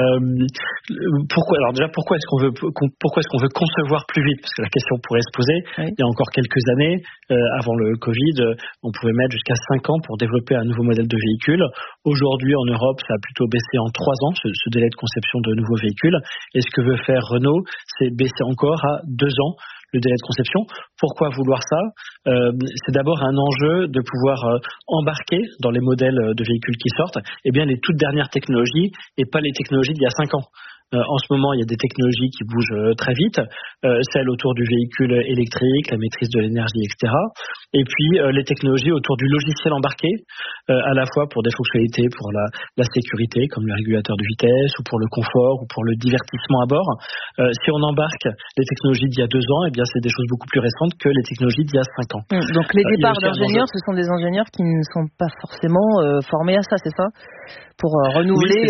Pourquoi est-ce qu'on veut concevoir plus vite? Parce que la question pourrait se poser. Oui. Il y a encore quelques années, avant le Covid, on pouvait mettre jusqu'à 5 ans pour développer un nouveau modèle de véhicule. Aujourd'hui, en Europe, ça a plutôt baissé en 3 ans, ce délai de conception de nouveaux véhicules. Et ce que veut faire Renault, c'est baisser encore à 2 ans le délai de conception. Pourquoi vouloir ça? C'est d'abord un enjeu de pouvoir embarquer dans les modèles de véhicules qui sortent les toutes dernières technologies et pas les technologies d'il y a 5 ans. En ce moment, il y a des technologies qui bougent très vite, celles autour du véhicule électrique, la maîtrise de l'énergie, etc. Et puis les technologies autour du logiciel embarqué, à la fois pour des fonctionnalités, pour la sécurité, comme le régulateur de vitesse, ou pour le confort, ou pour le divertissement à bord. Si on embarque les technologies d'il y a 2 ans, c'est des choses beaucoup plus récentes que les technologies d'il y a 5 ans. Donc les départs d'ingénieurs, ce sont des ingénieurs qui ne sont pas forcément formés à ça, c'est ça? Pour renouveler...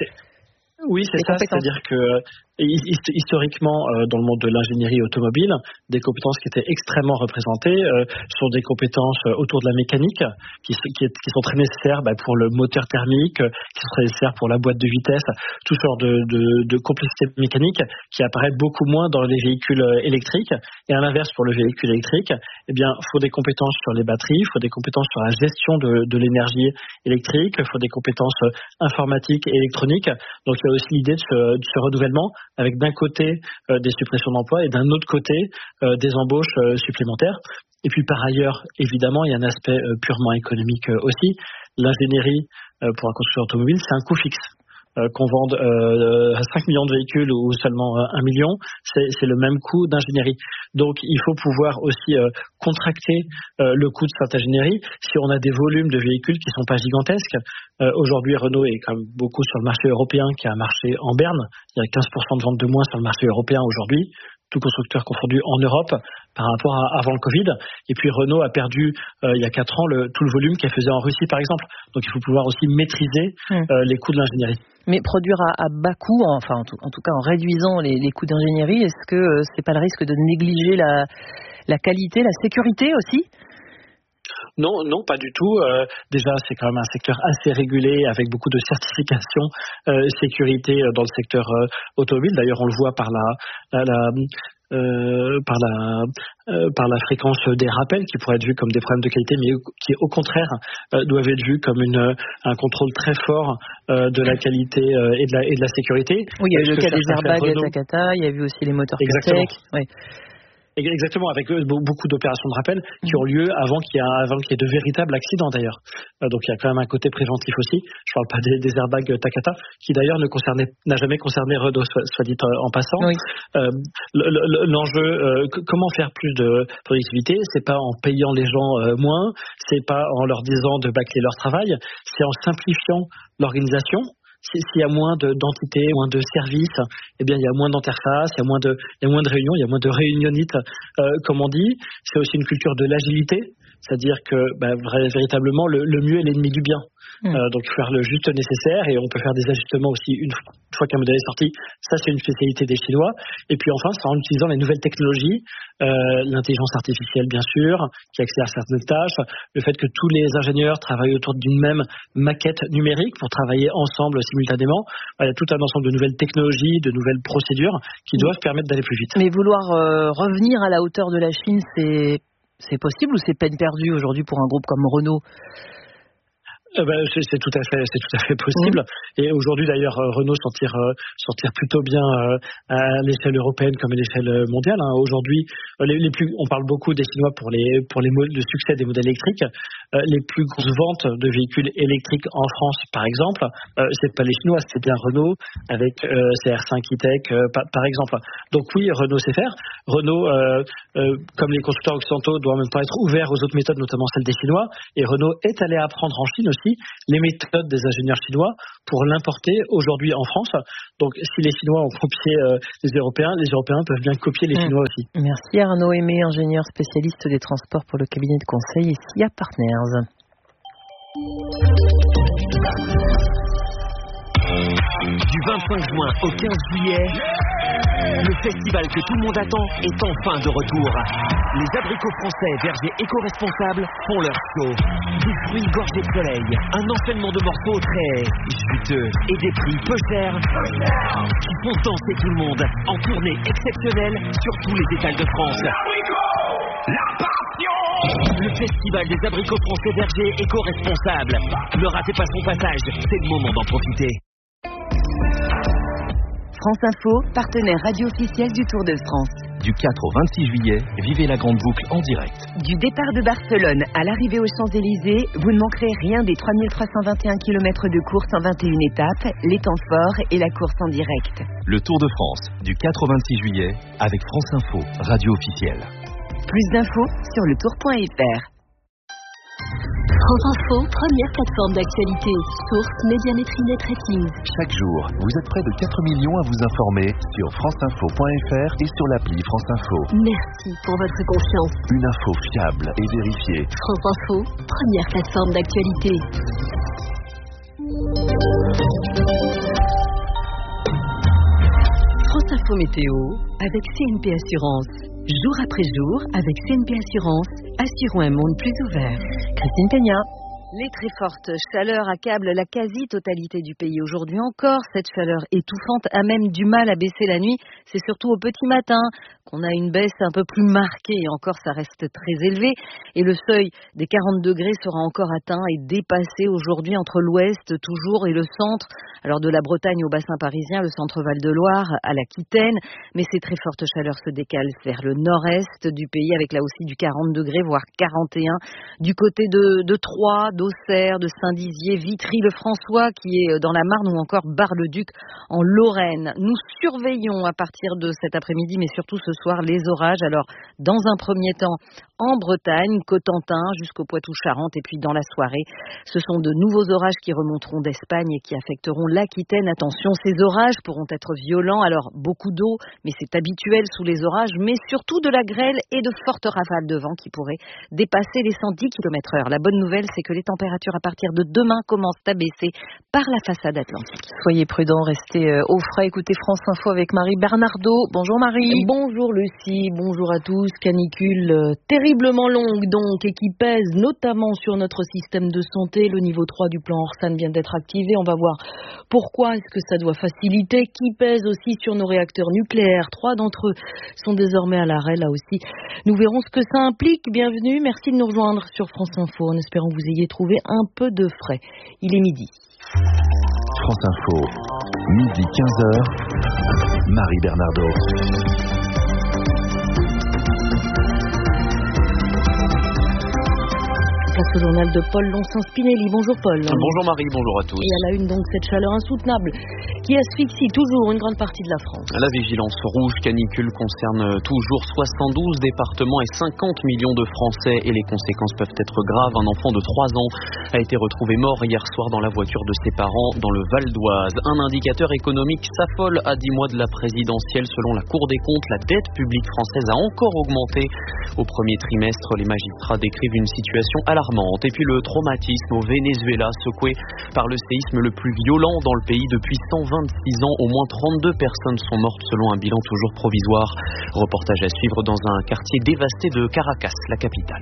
Oui, c'est ça. C'est-à-dire que historiquement, dans le monde de l'ingénierie automobile, des compétences qui étaient extrêmement représentées sont des compétences autour de la mécanique qui sont très nécessaires pour le moteur thermique, qui sont très nécessaires pour la boîte de vitesse, tout genre de complexité mécanique qui apparaît beaucoup moins dans les véhicules électriques. Et à l'inverse, pour le véhicule électrique, faut des compétences sur les batteries, il faut des compétences sur la gestion de l'énergie électrique, il faut des compétences informatiques et électroniques. Donc il y a aussi l'idée de ce renouvellement avec d'un côté des suppressions d'emplois et d'un autre côté des embauches supplémentaires. Et puis par ailleurs, évidemment, il y a un aspect purement économique aussi. L'ingénierie pour un constructeur automobile, c'est un coût fixe. Qu'on vende 5 millions de véhicules ou seulement 1 million, c'est le même coût d'ingénierie. Donc il faut pouvoir aussi contracter le coût de cette ingénierie si on a des volumes de véhicules qui ne sont pas gigantesques. Aujourd'hui, Renault est quand même beaucoup sur le marché européen qui a un marché en berne. Il y a 15% de ventes de moins sur le marché européen aujourd'hui, tout constructeur confondu en Europe par rapport à avant le Covid. Et puis Renault a perdu il y a 4 ans tout le volume qu'elle faisait en Russie par exemple. Donc il faut pouvoir aussi maîtriser les coûts de l'ingénierie. Mais produire à bas coût, en tout cas en réduisant les coûts d'ingénierie, est-ce que c'est pas le risque de négliger la qualité, la sécurité aussi? Non, pas du tout. Déjà, c'est quand même un secteur assez régulé avec beaucoup de certifications sécurité dans le secteur automobile. D'ailleurs, on le voit par la fréquence des rappels qui pourraient être vus comme des problèmes de qualité, mais qui au contraire doivent être vus comme un contrôle très fort de la qualité et de la sécurité. Oui, il y a eu le cas des airbags Takata, il y a eu aussi les moteurs Tech. Oui. Exactement, avec beaucoup d'opérations de rappel qui ont lieu avant qu'il y ait de véritables accidents d'ailleurs. Donc il y a quand même un côté préventif aussi. Je parle pas des airbags Takata, qui d'ailleurs n'a jamais concerné Renault, soit dit en passant. Oui. L'enjeu, comment faire plus de productivité, c'est pas en payant les gens moins, c'est pas en leur disant de bâcler leur travail, c'est en simplifiant l'organisation. s'il y a moins d'entités, moins de services, eh bien il y a moins d'interfaces, il y a moins de réunions, il y a moins de réunionites, comme on dit. C'est aussi une culture de l'agilité, c'est-à-dire que véritablement le mieux est l'ennemi du bien. Donc il faut faire le juste nécessaire et on peut faire des ajustements aussi une fois qu'un modèle est sorti. Ça, c'est une spécialité des Chinois. Et puis enfin, c'est en utilisant les nouvelles technologies, l'intelligence artificielle bien sûr, qui accélère certaines tâches, le fait que tous les ingénieurs travaillent autour d'une même maquette numérique pour travailler ensemble simultanément. Il y a tout un ensemble de nouvelles technologies, de nouvelles procédures qui doivent permettre d'aller plus vite. Mais vouloir revenir à la hauteur de la Chine, c'est possible ou c'est peine perdue aujourd'hui pour un groupe comme Renault? C'est tout à fait possible. Et aujourd'hui d'ailleurs, Renault sortir plutôt bien à l'échelle européenne comme à l'échelle mondiale. Aujourd'hui, on parle beaucoup des Chinois pour le succès des modèles électriques. Les plus grosses ventes de véhicules électriques en France, par exemple, c'est pas les Chinois, c'est bien Renault avec CR5 E-Tech, par exemple. Donc oui, Renault sait faire. Renault, comme les constructeurs occidentaux, doit en même temps être ouvert aux autres méthodes, notamment celles des Chinois. Et Renault est allé apprendre en Chine aussi les méthodes des ingénieurs chinois pour l'importer aujourd'hui en France. Donc si les Chinois ont copié les Européens peuvent bien copier les Chinois aussi. Merci Arnaud Aimé, ingénieur spécialiste des transports pour le cabinet de conseil SIA Partners. Du 25 juin au 15 juillet, le festival que tout le monde attend est enfin de retour. Les abricots français vergers éco-responsables font leur show. Des fruits gorgés de soleil, un enchaînement de morceaux très juteux et des prix peu chers qui font danser tout le monde en tournée exceptionnelle sur tous les étals de France. La passion! Le festival des abricots français vergers éco-responsables. Ne ratez pas son passage, c'est le moment d'en profiter. France Info, partenaire radio officiel du Tour de France. Du 4 au 26 juillet, vivez la grande boucle en direct. Du départ de Barcelone à l'arrivée aux Champs-Élysées, vous ne manquerez rien des 3321 km de course en 21 étapes, les temps forts et la course en direct. Le Tour de France, du 4 au 26 juillet, avec France Info, radio officielle. Plus d'infos sur letour.fr. France Info, première plateforme d'actualité. Source Médiamétrie Net Ratings. Chaque jour, vous êtes près de 4 millions à vous informer sur franceinfo.fr et sur l'appli France Info. Merci pour votre confiance. Une info fiable et vérifiée. France Info, première plateforme d'actualité. France Info Météo avec CNP Assurance. Jour après jour, avec CNP Assurance, assurons un monde plus ouvert. Christine Peña. Les très fortes chaleurs accablent la quasi-totalité du pays aujourd'hui encore. Cette chaleur étouffante a même du mal à baisser la nuit. C'est surtout au petit matin qu'on a une baisse un peu plus marquée. Et encore, ça reste très élevé. Et le seuil des 40 degrés sera encore atteint et dépassé aujourd'hui entre l'ouest toujours et le centre. Alors de la Bretagne au bassin parisien, le centre Val-de-Loire à l'Aquitaine. Mais ces très fortes chaleurs se décalent vers le nord-est du pays avec là aussi du 40 degrés, voire 41. Du côté de Troyes, d'Auxerre, de Saint-Dizier, Vitry-le-François qui est dans la Marne ou encore Bar-le-Duc en Lorraine. Nous surveillons à partir de cet après-midi, mais surtout ce soir, les orages. Alors, dans un premier temps, en Bretagne, Cotentin, jusqu'au Poitou-Charentes, et puis dans la soirée, ce sont de nouveaux orages qui remonteront d'Espagne et qui affecteront l'Aquitaine. Attention, ces orages pourront être violents. Alors, beaucoup d'eau, mais c'est habituel sous les orages, mais surtout de la grêle et de fortes rafales de vent qui pourraient dépasser les 110 km/h. La bonne nouvelle, c'est que les températures à partir de demain commencent à baisser par la façade atlantique. Soyez prudents, restez au frais. Écoutez France Info avec Marie Bernardo. Bonjour Marie. Bonjour Lucie, bonjour à tous. Canicule terriblement longue donc et qui pèse notamment sur notre système de santé. Le niveau 3 du plan Orsan vient d'être activé. On va voir pourquoi est-ce que ça doit faciliter. Qui pèse aussi sur nos réacteurs nucléaires. 3 d'entre eux sont désormais à l'arrêt là aussi. Nous verrons ce que ça implique. Bienvenue, merci de nous rejoindre sur France Info en espérant que vous ayez trouvé un peu de frais. Il est midi. France Info, midi 15h, Marie Bernardo. Place au journal de Paul Lonsin-Spinelli. Bonjour Paul. Bonjour Marie, bonjour à tous. Et à la une donc cette chaleur insoutenable qui asphyxie toujours une grande partie de la France. La vigilance rouge canicule concerne toujours 72 départements et 50 millions de Français et les conséquences peuvent être graves. Un enfant de 3 ans a été retrouvé mort hier soir dans la voiture de ses parents dans le Val d'Oise. Un indicateur économique s'affole à 10 mois de la présidentielle. Selon la Cour des comptes, la dette publique française a encore augmenté. Au premier trimestre, les magistrats décrivent une situation alarmante. Et puis le traumatisme au Venezuela, secoué par le séisme le plus violent dans le pays depuis 126 ans. Au moins 32 personnes sont mortes selon un bilan toujours provisoire. Reportage à suivre dans un quartier dévasté de Caracas, la capitale.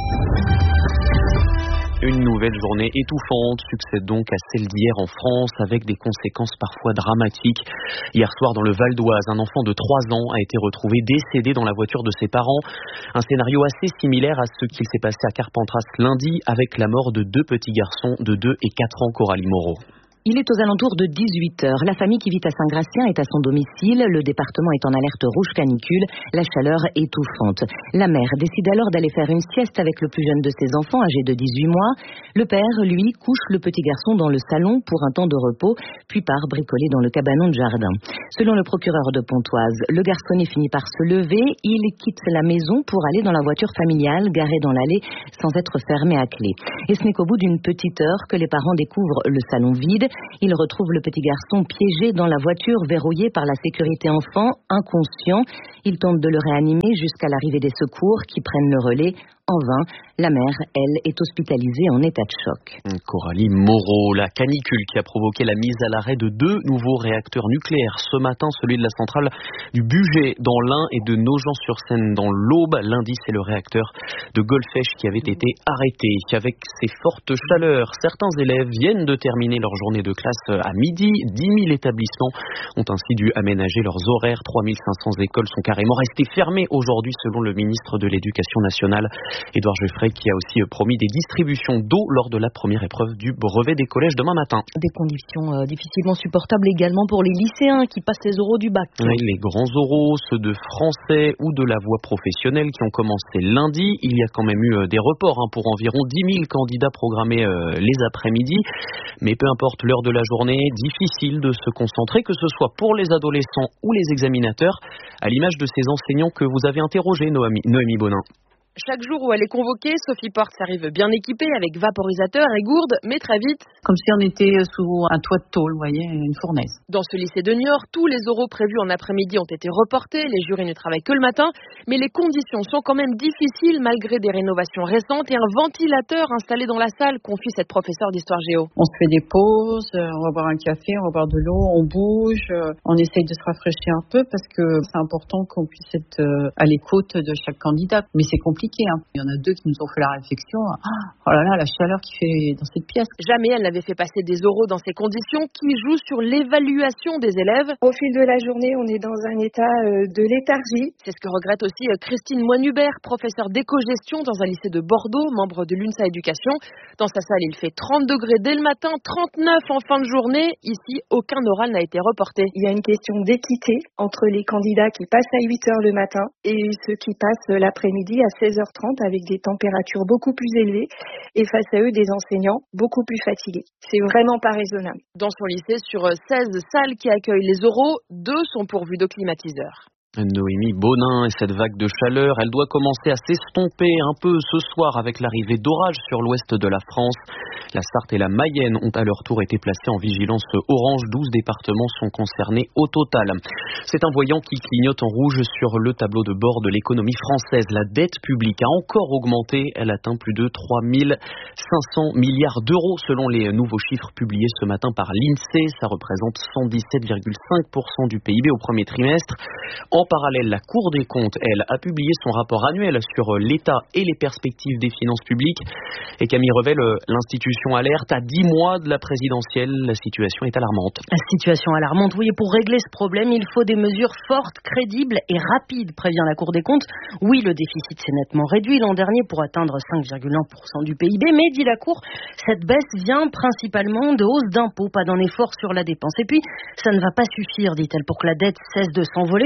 Une nouvelle journée étouffante succède donc à celle d'hier en France avec des conséquences parfois dramatiques. Hier soir dans le Val d'Oise, un enfant de 3 ans a été retrouvé décédé dans la voiture de ses parents. Un scénario assez similaire à ce qu'il s'est passé à Carpentras lundi avec la mort de 2 petits garçons de 2 et 4 ans, Coralie Moreau. Il est aux alentours de 18h. La famille qui vit à Saint-Gratien est à son domicile. Le département est en alerte rouge canicule. La chaleur étouffante. La mère décide alors d'aller faire une sieste avec le plus jeune de ses enfants, âgé de 18 mois. Le père, lui, couche le petit garçon dans le salon pour un temps de repos, puis part bricoler dans le cabanon de jardin. Selon le procureur de Pontoise, le garçonnet finit par se lever. Il quitte la maison pour aller dans la voiture familiale garée dans l'allée sans être fermée à clé. Et ce n'est qu'au bout d'une petite heure que les parents découvrent le salon vide. Ils retrouvent le petit garçon piégé dans la voiture, verrouillé par la sécurité enfant, inconscient. Ils tentent de le réanimer jusqu'à l'arrivée des secours qui prennent le relais. En vain, la mère, elle, est hospitalisée en état de choc. Coralie Moreau, la canicule qui a provoqué la mise à l'arrêt de 2 nouveaux réacteurs nucléaires. Ce matin, celui de la centrale du Bugey dans l'Ain et de Nogent-sur-Seine dans l'Aube. Lundi, c'est le réacteur de Golfech qui avait été arrêté. Avec ces fortes chaleurs, certains élèves viennent de terminer leur journée de classe à midi. 10 000 établissements ont ainsi dû aménager leurs horaires. 3 500 écoles sont carrément restées fermées aujourd'hui selon le ministre de l'Éducation nationale. Édouard Geoffrey qui a aussi promis des distributions d'eau lors de la première épreuve du brevet des collèges demain matin. Des conditions difficilement supportables également pour les lycéens qui passent les oraux du bac. Oui, les grands oraux, ceux de français ou de la voie professionnelle qui ont commencé lundi. Il y a quand même eu des reports pour environ 10 000 candidats programmés les après-midi. Mais peu importe l'heure de la journée, difficile de se concentrer, que ce soit pour les adolescents ou les examinateurs, à l'image de ces enseignants que vous avez interrogés, Noémie Bonin. Chaque jour où elle est convoquée, Sophie Porte arrive bien équipée avec vaporisateur et gourde, mais très vite... Comme si on était sous un toit de tôle, vous voyez, une fournaise. Dans ce lycée de Niort, tous les oraux prévus en après-midi ont été reportés, les jurys ne travaillent que le matin, mais les conditions sont quand même difficiles malgré des rénovations récentes et un ventilateur installé dans la salle, confie cette professeure d'histoire géo. On se fait des pauses, on va boire un café, on va boire de l'eau, on bouge, on essaye de se rafraîchir un peu parce que c'est important qu'on puisse être à l'écoute de chaque candidat, mais c'est compliqué. Il y en a 2 qui nous ont fait la réflexion. Oh là là, la chaleur qu'il fait dans cette pièce. Jamais elle n'avait fait passer des oraux dans ces conditions qui jouent sur l'évaluation des élèves. Au fil de la journée, on est dans un état de léthargie. C'est ce que regrette aussi Christine Moine-Hubert, professeure d'éco-gestion dans un lycée de Bordeaux, membre de l'UNSA Éducation. Dans sa salle, il fait 30 degrés dès le matin, 39 en fin de journée. Ici, aucun oral n'a été reporté. Il y a une question d'équité entre les candidats qui passent à 8h le matin et ceux qui passent l'après-midi à 16h30 avec des températures beaucoup plus élevées et face à eux des enseignants beaucoup plus fatigués. C'est vraiment pas raisonnable. Dans son lycée, sur 16 salles qui accueillent les oraux, 2 sont pourvues de climatiseurs. Noémie Bonin, et cette vague de chaleur, elle doit commencer à s'estomper un peu ce soir avec l'arrivée d'orages sur l'ouest de la France. La Sarthe et la Mayenne ont à leur tour été placées en vigilance orange. 12 départements sont concernés au total. C'est un voyant qui clignote en rouge sur le tableau de bord de l'économie française. La dette publique a encore augmenté. Elle atteint plus de 3 500 milliards d'euros selon les nouveaux chiffres publiés ce matin par l'INSEE. Ça représente 117,5% du PIB au premier trimestre. En parallèle, la Cour des comptes, elle, a publié son rapport annuel sur l'État et les perspectives des finances publiques. Et Camille Revel, l'institution alerte à 10 mois de la présidentielle. La situation est alarmante. La situation alarmante, oui. Et pour régler ce problème, il faut des mesures fortes, crédibles et rapides, prévient la Cour des comptes. Oui, le déficit s'est nettement réduit l'an dernier pour atteindre 5,1% du PIB. Mais, dit la Cour, cette baisse vient principalement de hausse d'impôts, pas d'un effort sur la dépense. Et puis, ça ne va pas suffire, dit-elle, pour que la dette cesse de s'envoler. Nous sommes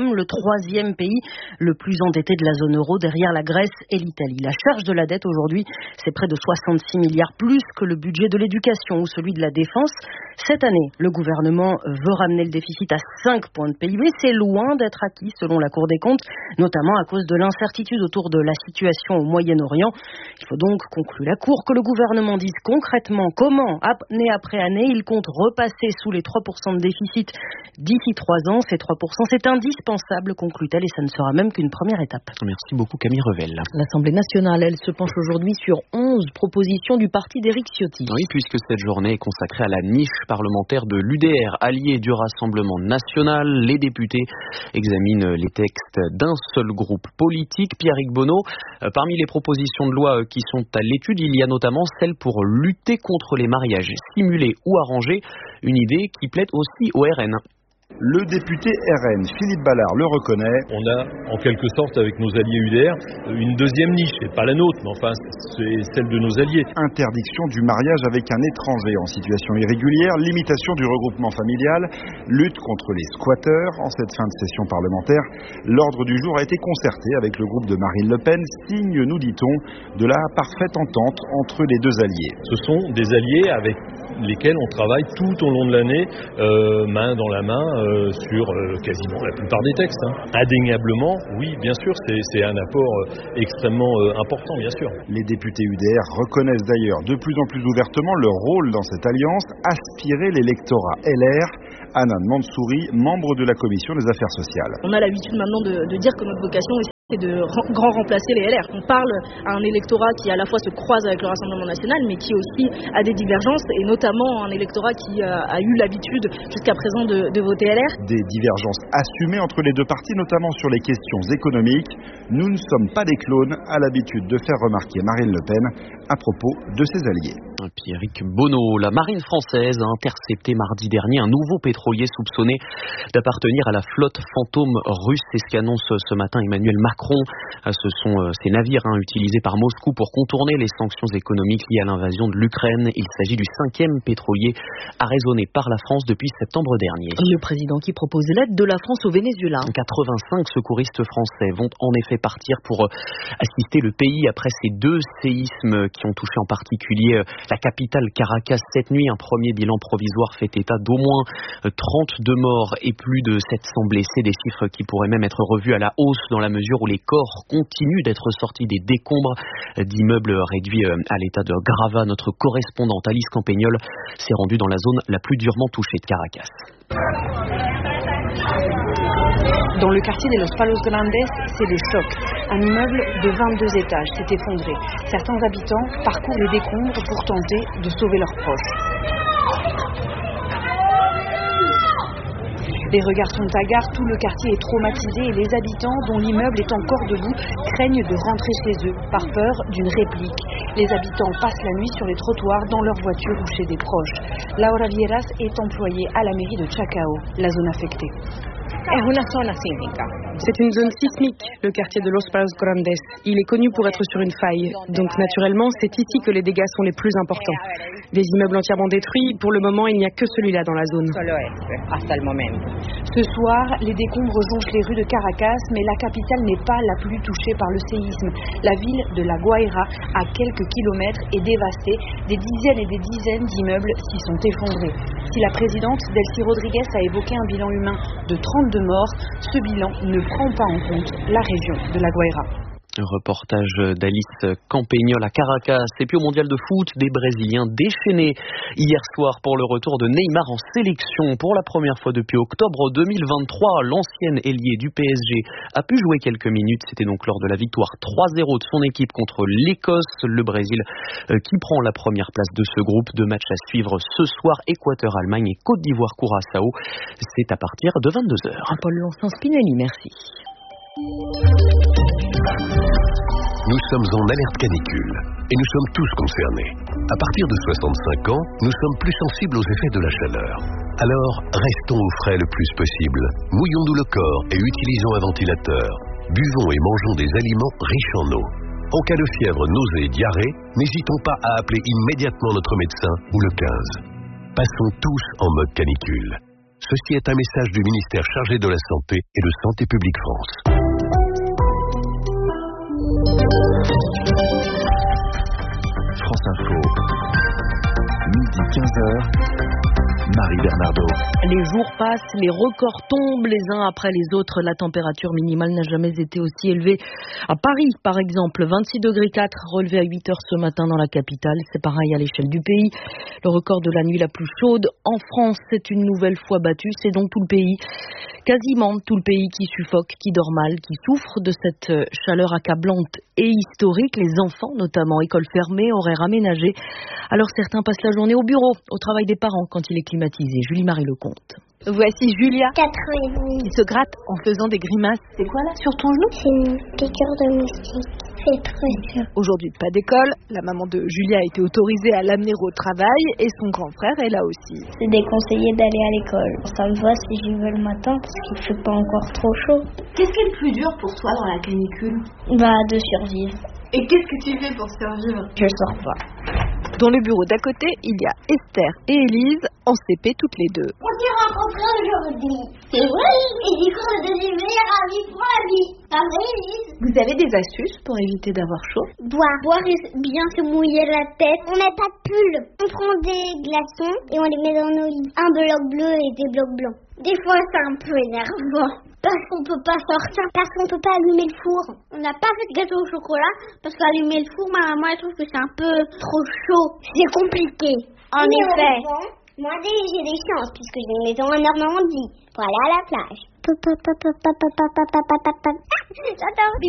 sommes le 3e pays le plus endetté de la zone euro, derrière la Grèce et l'Italie. La charge de la dette aujourd'hui, c'est près de 66 milliards, plus que le budget de l'éducation ou celui de la défense. Cette année, le gouvernement veut ramener le déficit à 5 points de PIB. C'est loin d'être acquis selon la Cour des comptes, notamment à cause de l'incertitude autour de la situation au Moyen-Orient. Il faut donc, conclut la Cour, que le gouvernement dise concrètement comment, année après année, il compte repasser sous les 3% de déficit d'ici 3 ans. Ces 3%, c'est indispensable, conclut-elle, et ça ne sera même qu'une première étape. Merci beaucoup Camille Revel. L'Assemblée nationale, elle, se penche aujourd'hui sur 11 propositions du parti d'Éric Ciotti. Oui, puisque cette journée est consacrée à la niche parlementaire de l'UDR, allié du Rassemblement national. Les députés examinent les textes d'un seul groupe politique. Pierrick Bonneau, parmi les propositions de loi qui sont à l'étude, il y a notamment celle pour lutter contre les mariages simulés ou arrangés, une idée qui plaît aussi au RN. Le député RN, Philippe Ballard, le reconnaît. On a, en quelque sorte, avec nos alliés UDR, une deuxième niche. C'est pas la nôtre, mais enfin, c'est celle de nos alliés. Interdiction du mariage avec un étranger en situation irrégulière, limitation du regroupement familial, lutte contre les squatteurs. En cette fin de session parlementaire, l'ordre du jour a été concerté avec le groupe de Marine Le Pen, signe, nous dit-on, de la parfaite entente entre les deux alliés. Ce sont des alliés avec lesquels on travaille tout au long de l'année, main dans la main, sur quasiment la plupart des textes. Indéniablement, oui, bien sûr, c'est un apport extrêmement important, bien sûr. Les députés UDR reconnaissent d'ailleurs de plus en plus ouvertement leur rôle dans cette alliance, aspirer l'électorat LR. Anna Mansouri, membre de la Commission des Affaires sociales. On a l'habitude maintenant de dire que notre vocation est de grand remplacer les LR. On parle à un électorat qui à la fois se croise avec le Rassemblement national, mais qui aussi a des divergences, et notamment un électorat qui a eu l'habitude jusqu'à présent de voter LR. Des divergences assumées entre les deux partis, notamment sur les questions économiques. Nous ne sommes pas des clones, a l'habitude de faire remarquer Marine Le Pen à propos de ses alliés. Pierrick Bonneau, la marine française a intercepté mardi dernier un nouveau pétrolier soupçonné d'appartenir à la flotte fantôme russe. C'est ce qu'annonce ce matin Emmanuel Macron. Ce sont ces navires utilisés par Moscou pour contourner les sanctions économiques liées à l'invasion de l'Ukraine. Il s'agit du 5e pétrolier arraisonné par la France depuis septembre dernier. Le président qui propose l'aide de la France au Venezuela. 85 secouristes français vont en effet partir pour assister le pays après ces 2 séismes qui ont touché en particulier la capitale Caracas cette nuit. Un premier bilan provisoire fait état d'au moins 32 morts et plus de 700 blessés, des chiffres qui pourraient même être revus à la hausse dans la mesure où les corps continuent d'être sortis des décombres d'immeubles réduits à l'état de gravats. Notre correspondante Alice Campagnol s'est rendue dans la zone la plus durement touchée de Caracas. Dans le quartier de Los Palos Grandes, c'est le choc. Un immeuble de 22 étages s'est effondré. Certains habitants parcourent les décombres pour tenter de sauver leurs proches. Les regards sont hagards, tout le quartier est traumatisé et les habitants, dont l'immeuble est encore debout, craignent de rentrer chez eux par peur d'une réplique. Les habitants passent la nuit sur les trottoirs, dans leur voiture ou chez des proches. Laura Vieras est employée à la mairie de Chacao, la zone affectée. C'est une zone sismique, le quartier de Los Palos Grandes. Il est connu pour être sur une faille, donc naturellement c'est ici que les dégâts sont les plus importants. Des immeubles entièrement détruits, pour le moment il n'y a que celui-là dans la zone. Ce soir, les décombres jonchent les rues de Caracas, mais la capitale n'est pas la plus touchée par le séisme. La ville de La Guaira, à quelques kilomètres, est dévastée. Des dizaines et des dizaines d'immeubles s'y sont effondrés. Si la présidente Delcy Rodriguez a évoqué un bilan humain de 32 morts, ce bilan ne prend pas en compte la région de La Guaira. Reportage d'Alice Campagnol à Caracas. Et puis au mondial de foot, des Brésiliens déchaînés hier soir pour le retour de Neymar en sélection. Pour la première fois depuis octobre 2023, l'ancienne ailier du PSG a pu jouer quelques minutes. C'était donc lors de la victoire 3-0 de son équipe contre l'Écosse. Le Brésil qui prend la première place de ce groupe. 2 matchs à suivre ce soir, Équateur-Allemagne et Côte d'Ivoire-Curaçao. C'est à partir de 22h. Paul Spinelli, merci. Nous sommes en alerte canicule et nous sommes tous concernés. À partir de 65 ans, nous sommes plus sensibles aux effets de la chaleur. Alors, restons au frais le plus possible. Mouillons-nous le corps et utilisons un ventilateur. Buvons et mangeons des aliments riches en eau. En cas de fièvre, nausée et diarrhée, n'hésitons pas à appeler immédiatement notre médecin ou le 15. Passons tous en mode canicule. Ceci est un message du ministère chargé de la Santé et de Santé publique France. France Info, midi 15h. Marie Bernardo. Les jours passent, les records tombent les uns après les autres. La température minimale n'a jamais été aussi élevée. À Paris, par exemple, 26,4 degrés relevé à 8 heures ce matin dans la capitale. C'est pareil à l'échelle du pays. Le record de la nuit la plus chaude en France est une nouvelle fois battu. C'est donc tout le pays, quasiment tout le pays qui suffoque, qui dort mal, qui souffre de cette chaleur accablante et historique. Les enfants, notamment, écoles fermées, horaires aménagés. Alors certains passent la journée au bureau, au travail des parents quand il est climatisé. Julie-Marie Lecomte. Voici Julia, 4 ans et demi, qui se gratte en faisant des grimaces. C'est quoi là sur ton genou? C'est une piqûre de moustique. C'est très dur. Aujourd'hui, pas d'école. La maman de Julia a été autorisée à l'amener au travail et son grand frère est là aussi. C'est déconseillé d'aller à l'école. Ça me va si j'y vais le matin parce qu'il fait pas encore trop chaud. Qu'est-ce qui est le plus dur pour toi dans la canicule? De survivre. Et qu'est-ce que tu fais pour survivre? Je sors pas. Dans le bureau d'à côté, il y a Esther et Élise, en CP toutes les deux. On s'est rencontrés aujourd'hui. C'est vrai. Et du coup, on est devenus meilleurs amis pour la vie. Pas vrai, Élise? Vous avez des astuces pour éviter d'avoir chaud? Boire et bien se mouiller la tête. On met pas de pull. On prend des glaçons et on les met dans nos lits. Un bloc bleu et des blocs blancs. Des fois, c'est un peu énervant. Parce qu'on peut pas sortir, parce qu'on peut pas allumer le four. On n'a pas fait de gâteau au chocolat, parce qu'allumer le four, ma maman elle trouve que c'est un peu trop chaud. C'est compliqué. En effet. Moi, j'ai des chances, puisque j'ai une maison en Normandie. Pour aller à la plage. J'adore.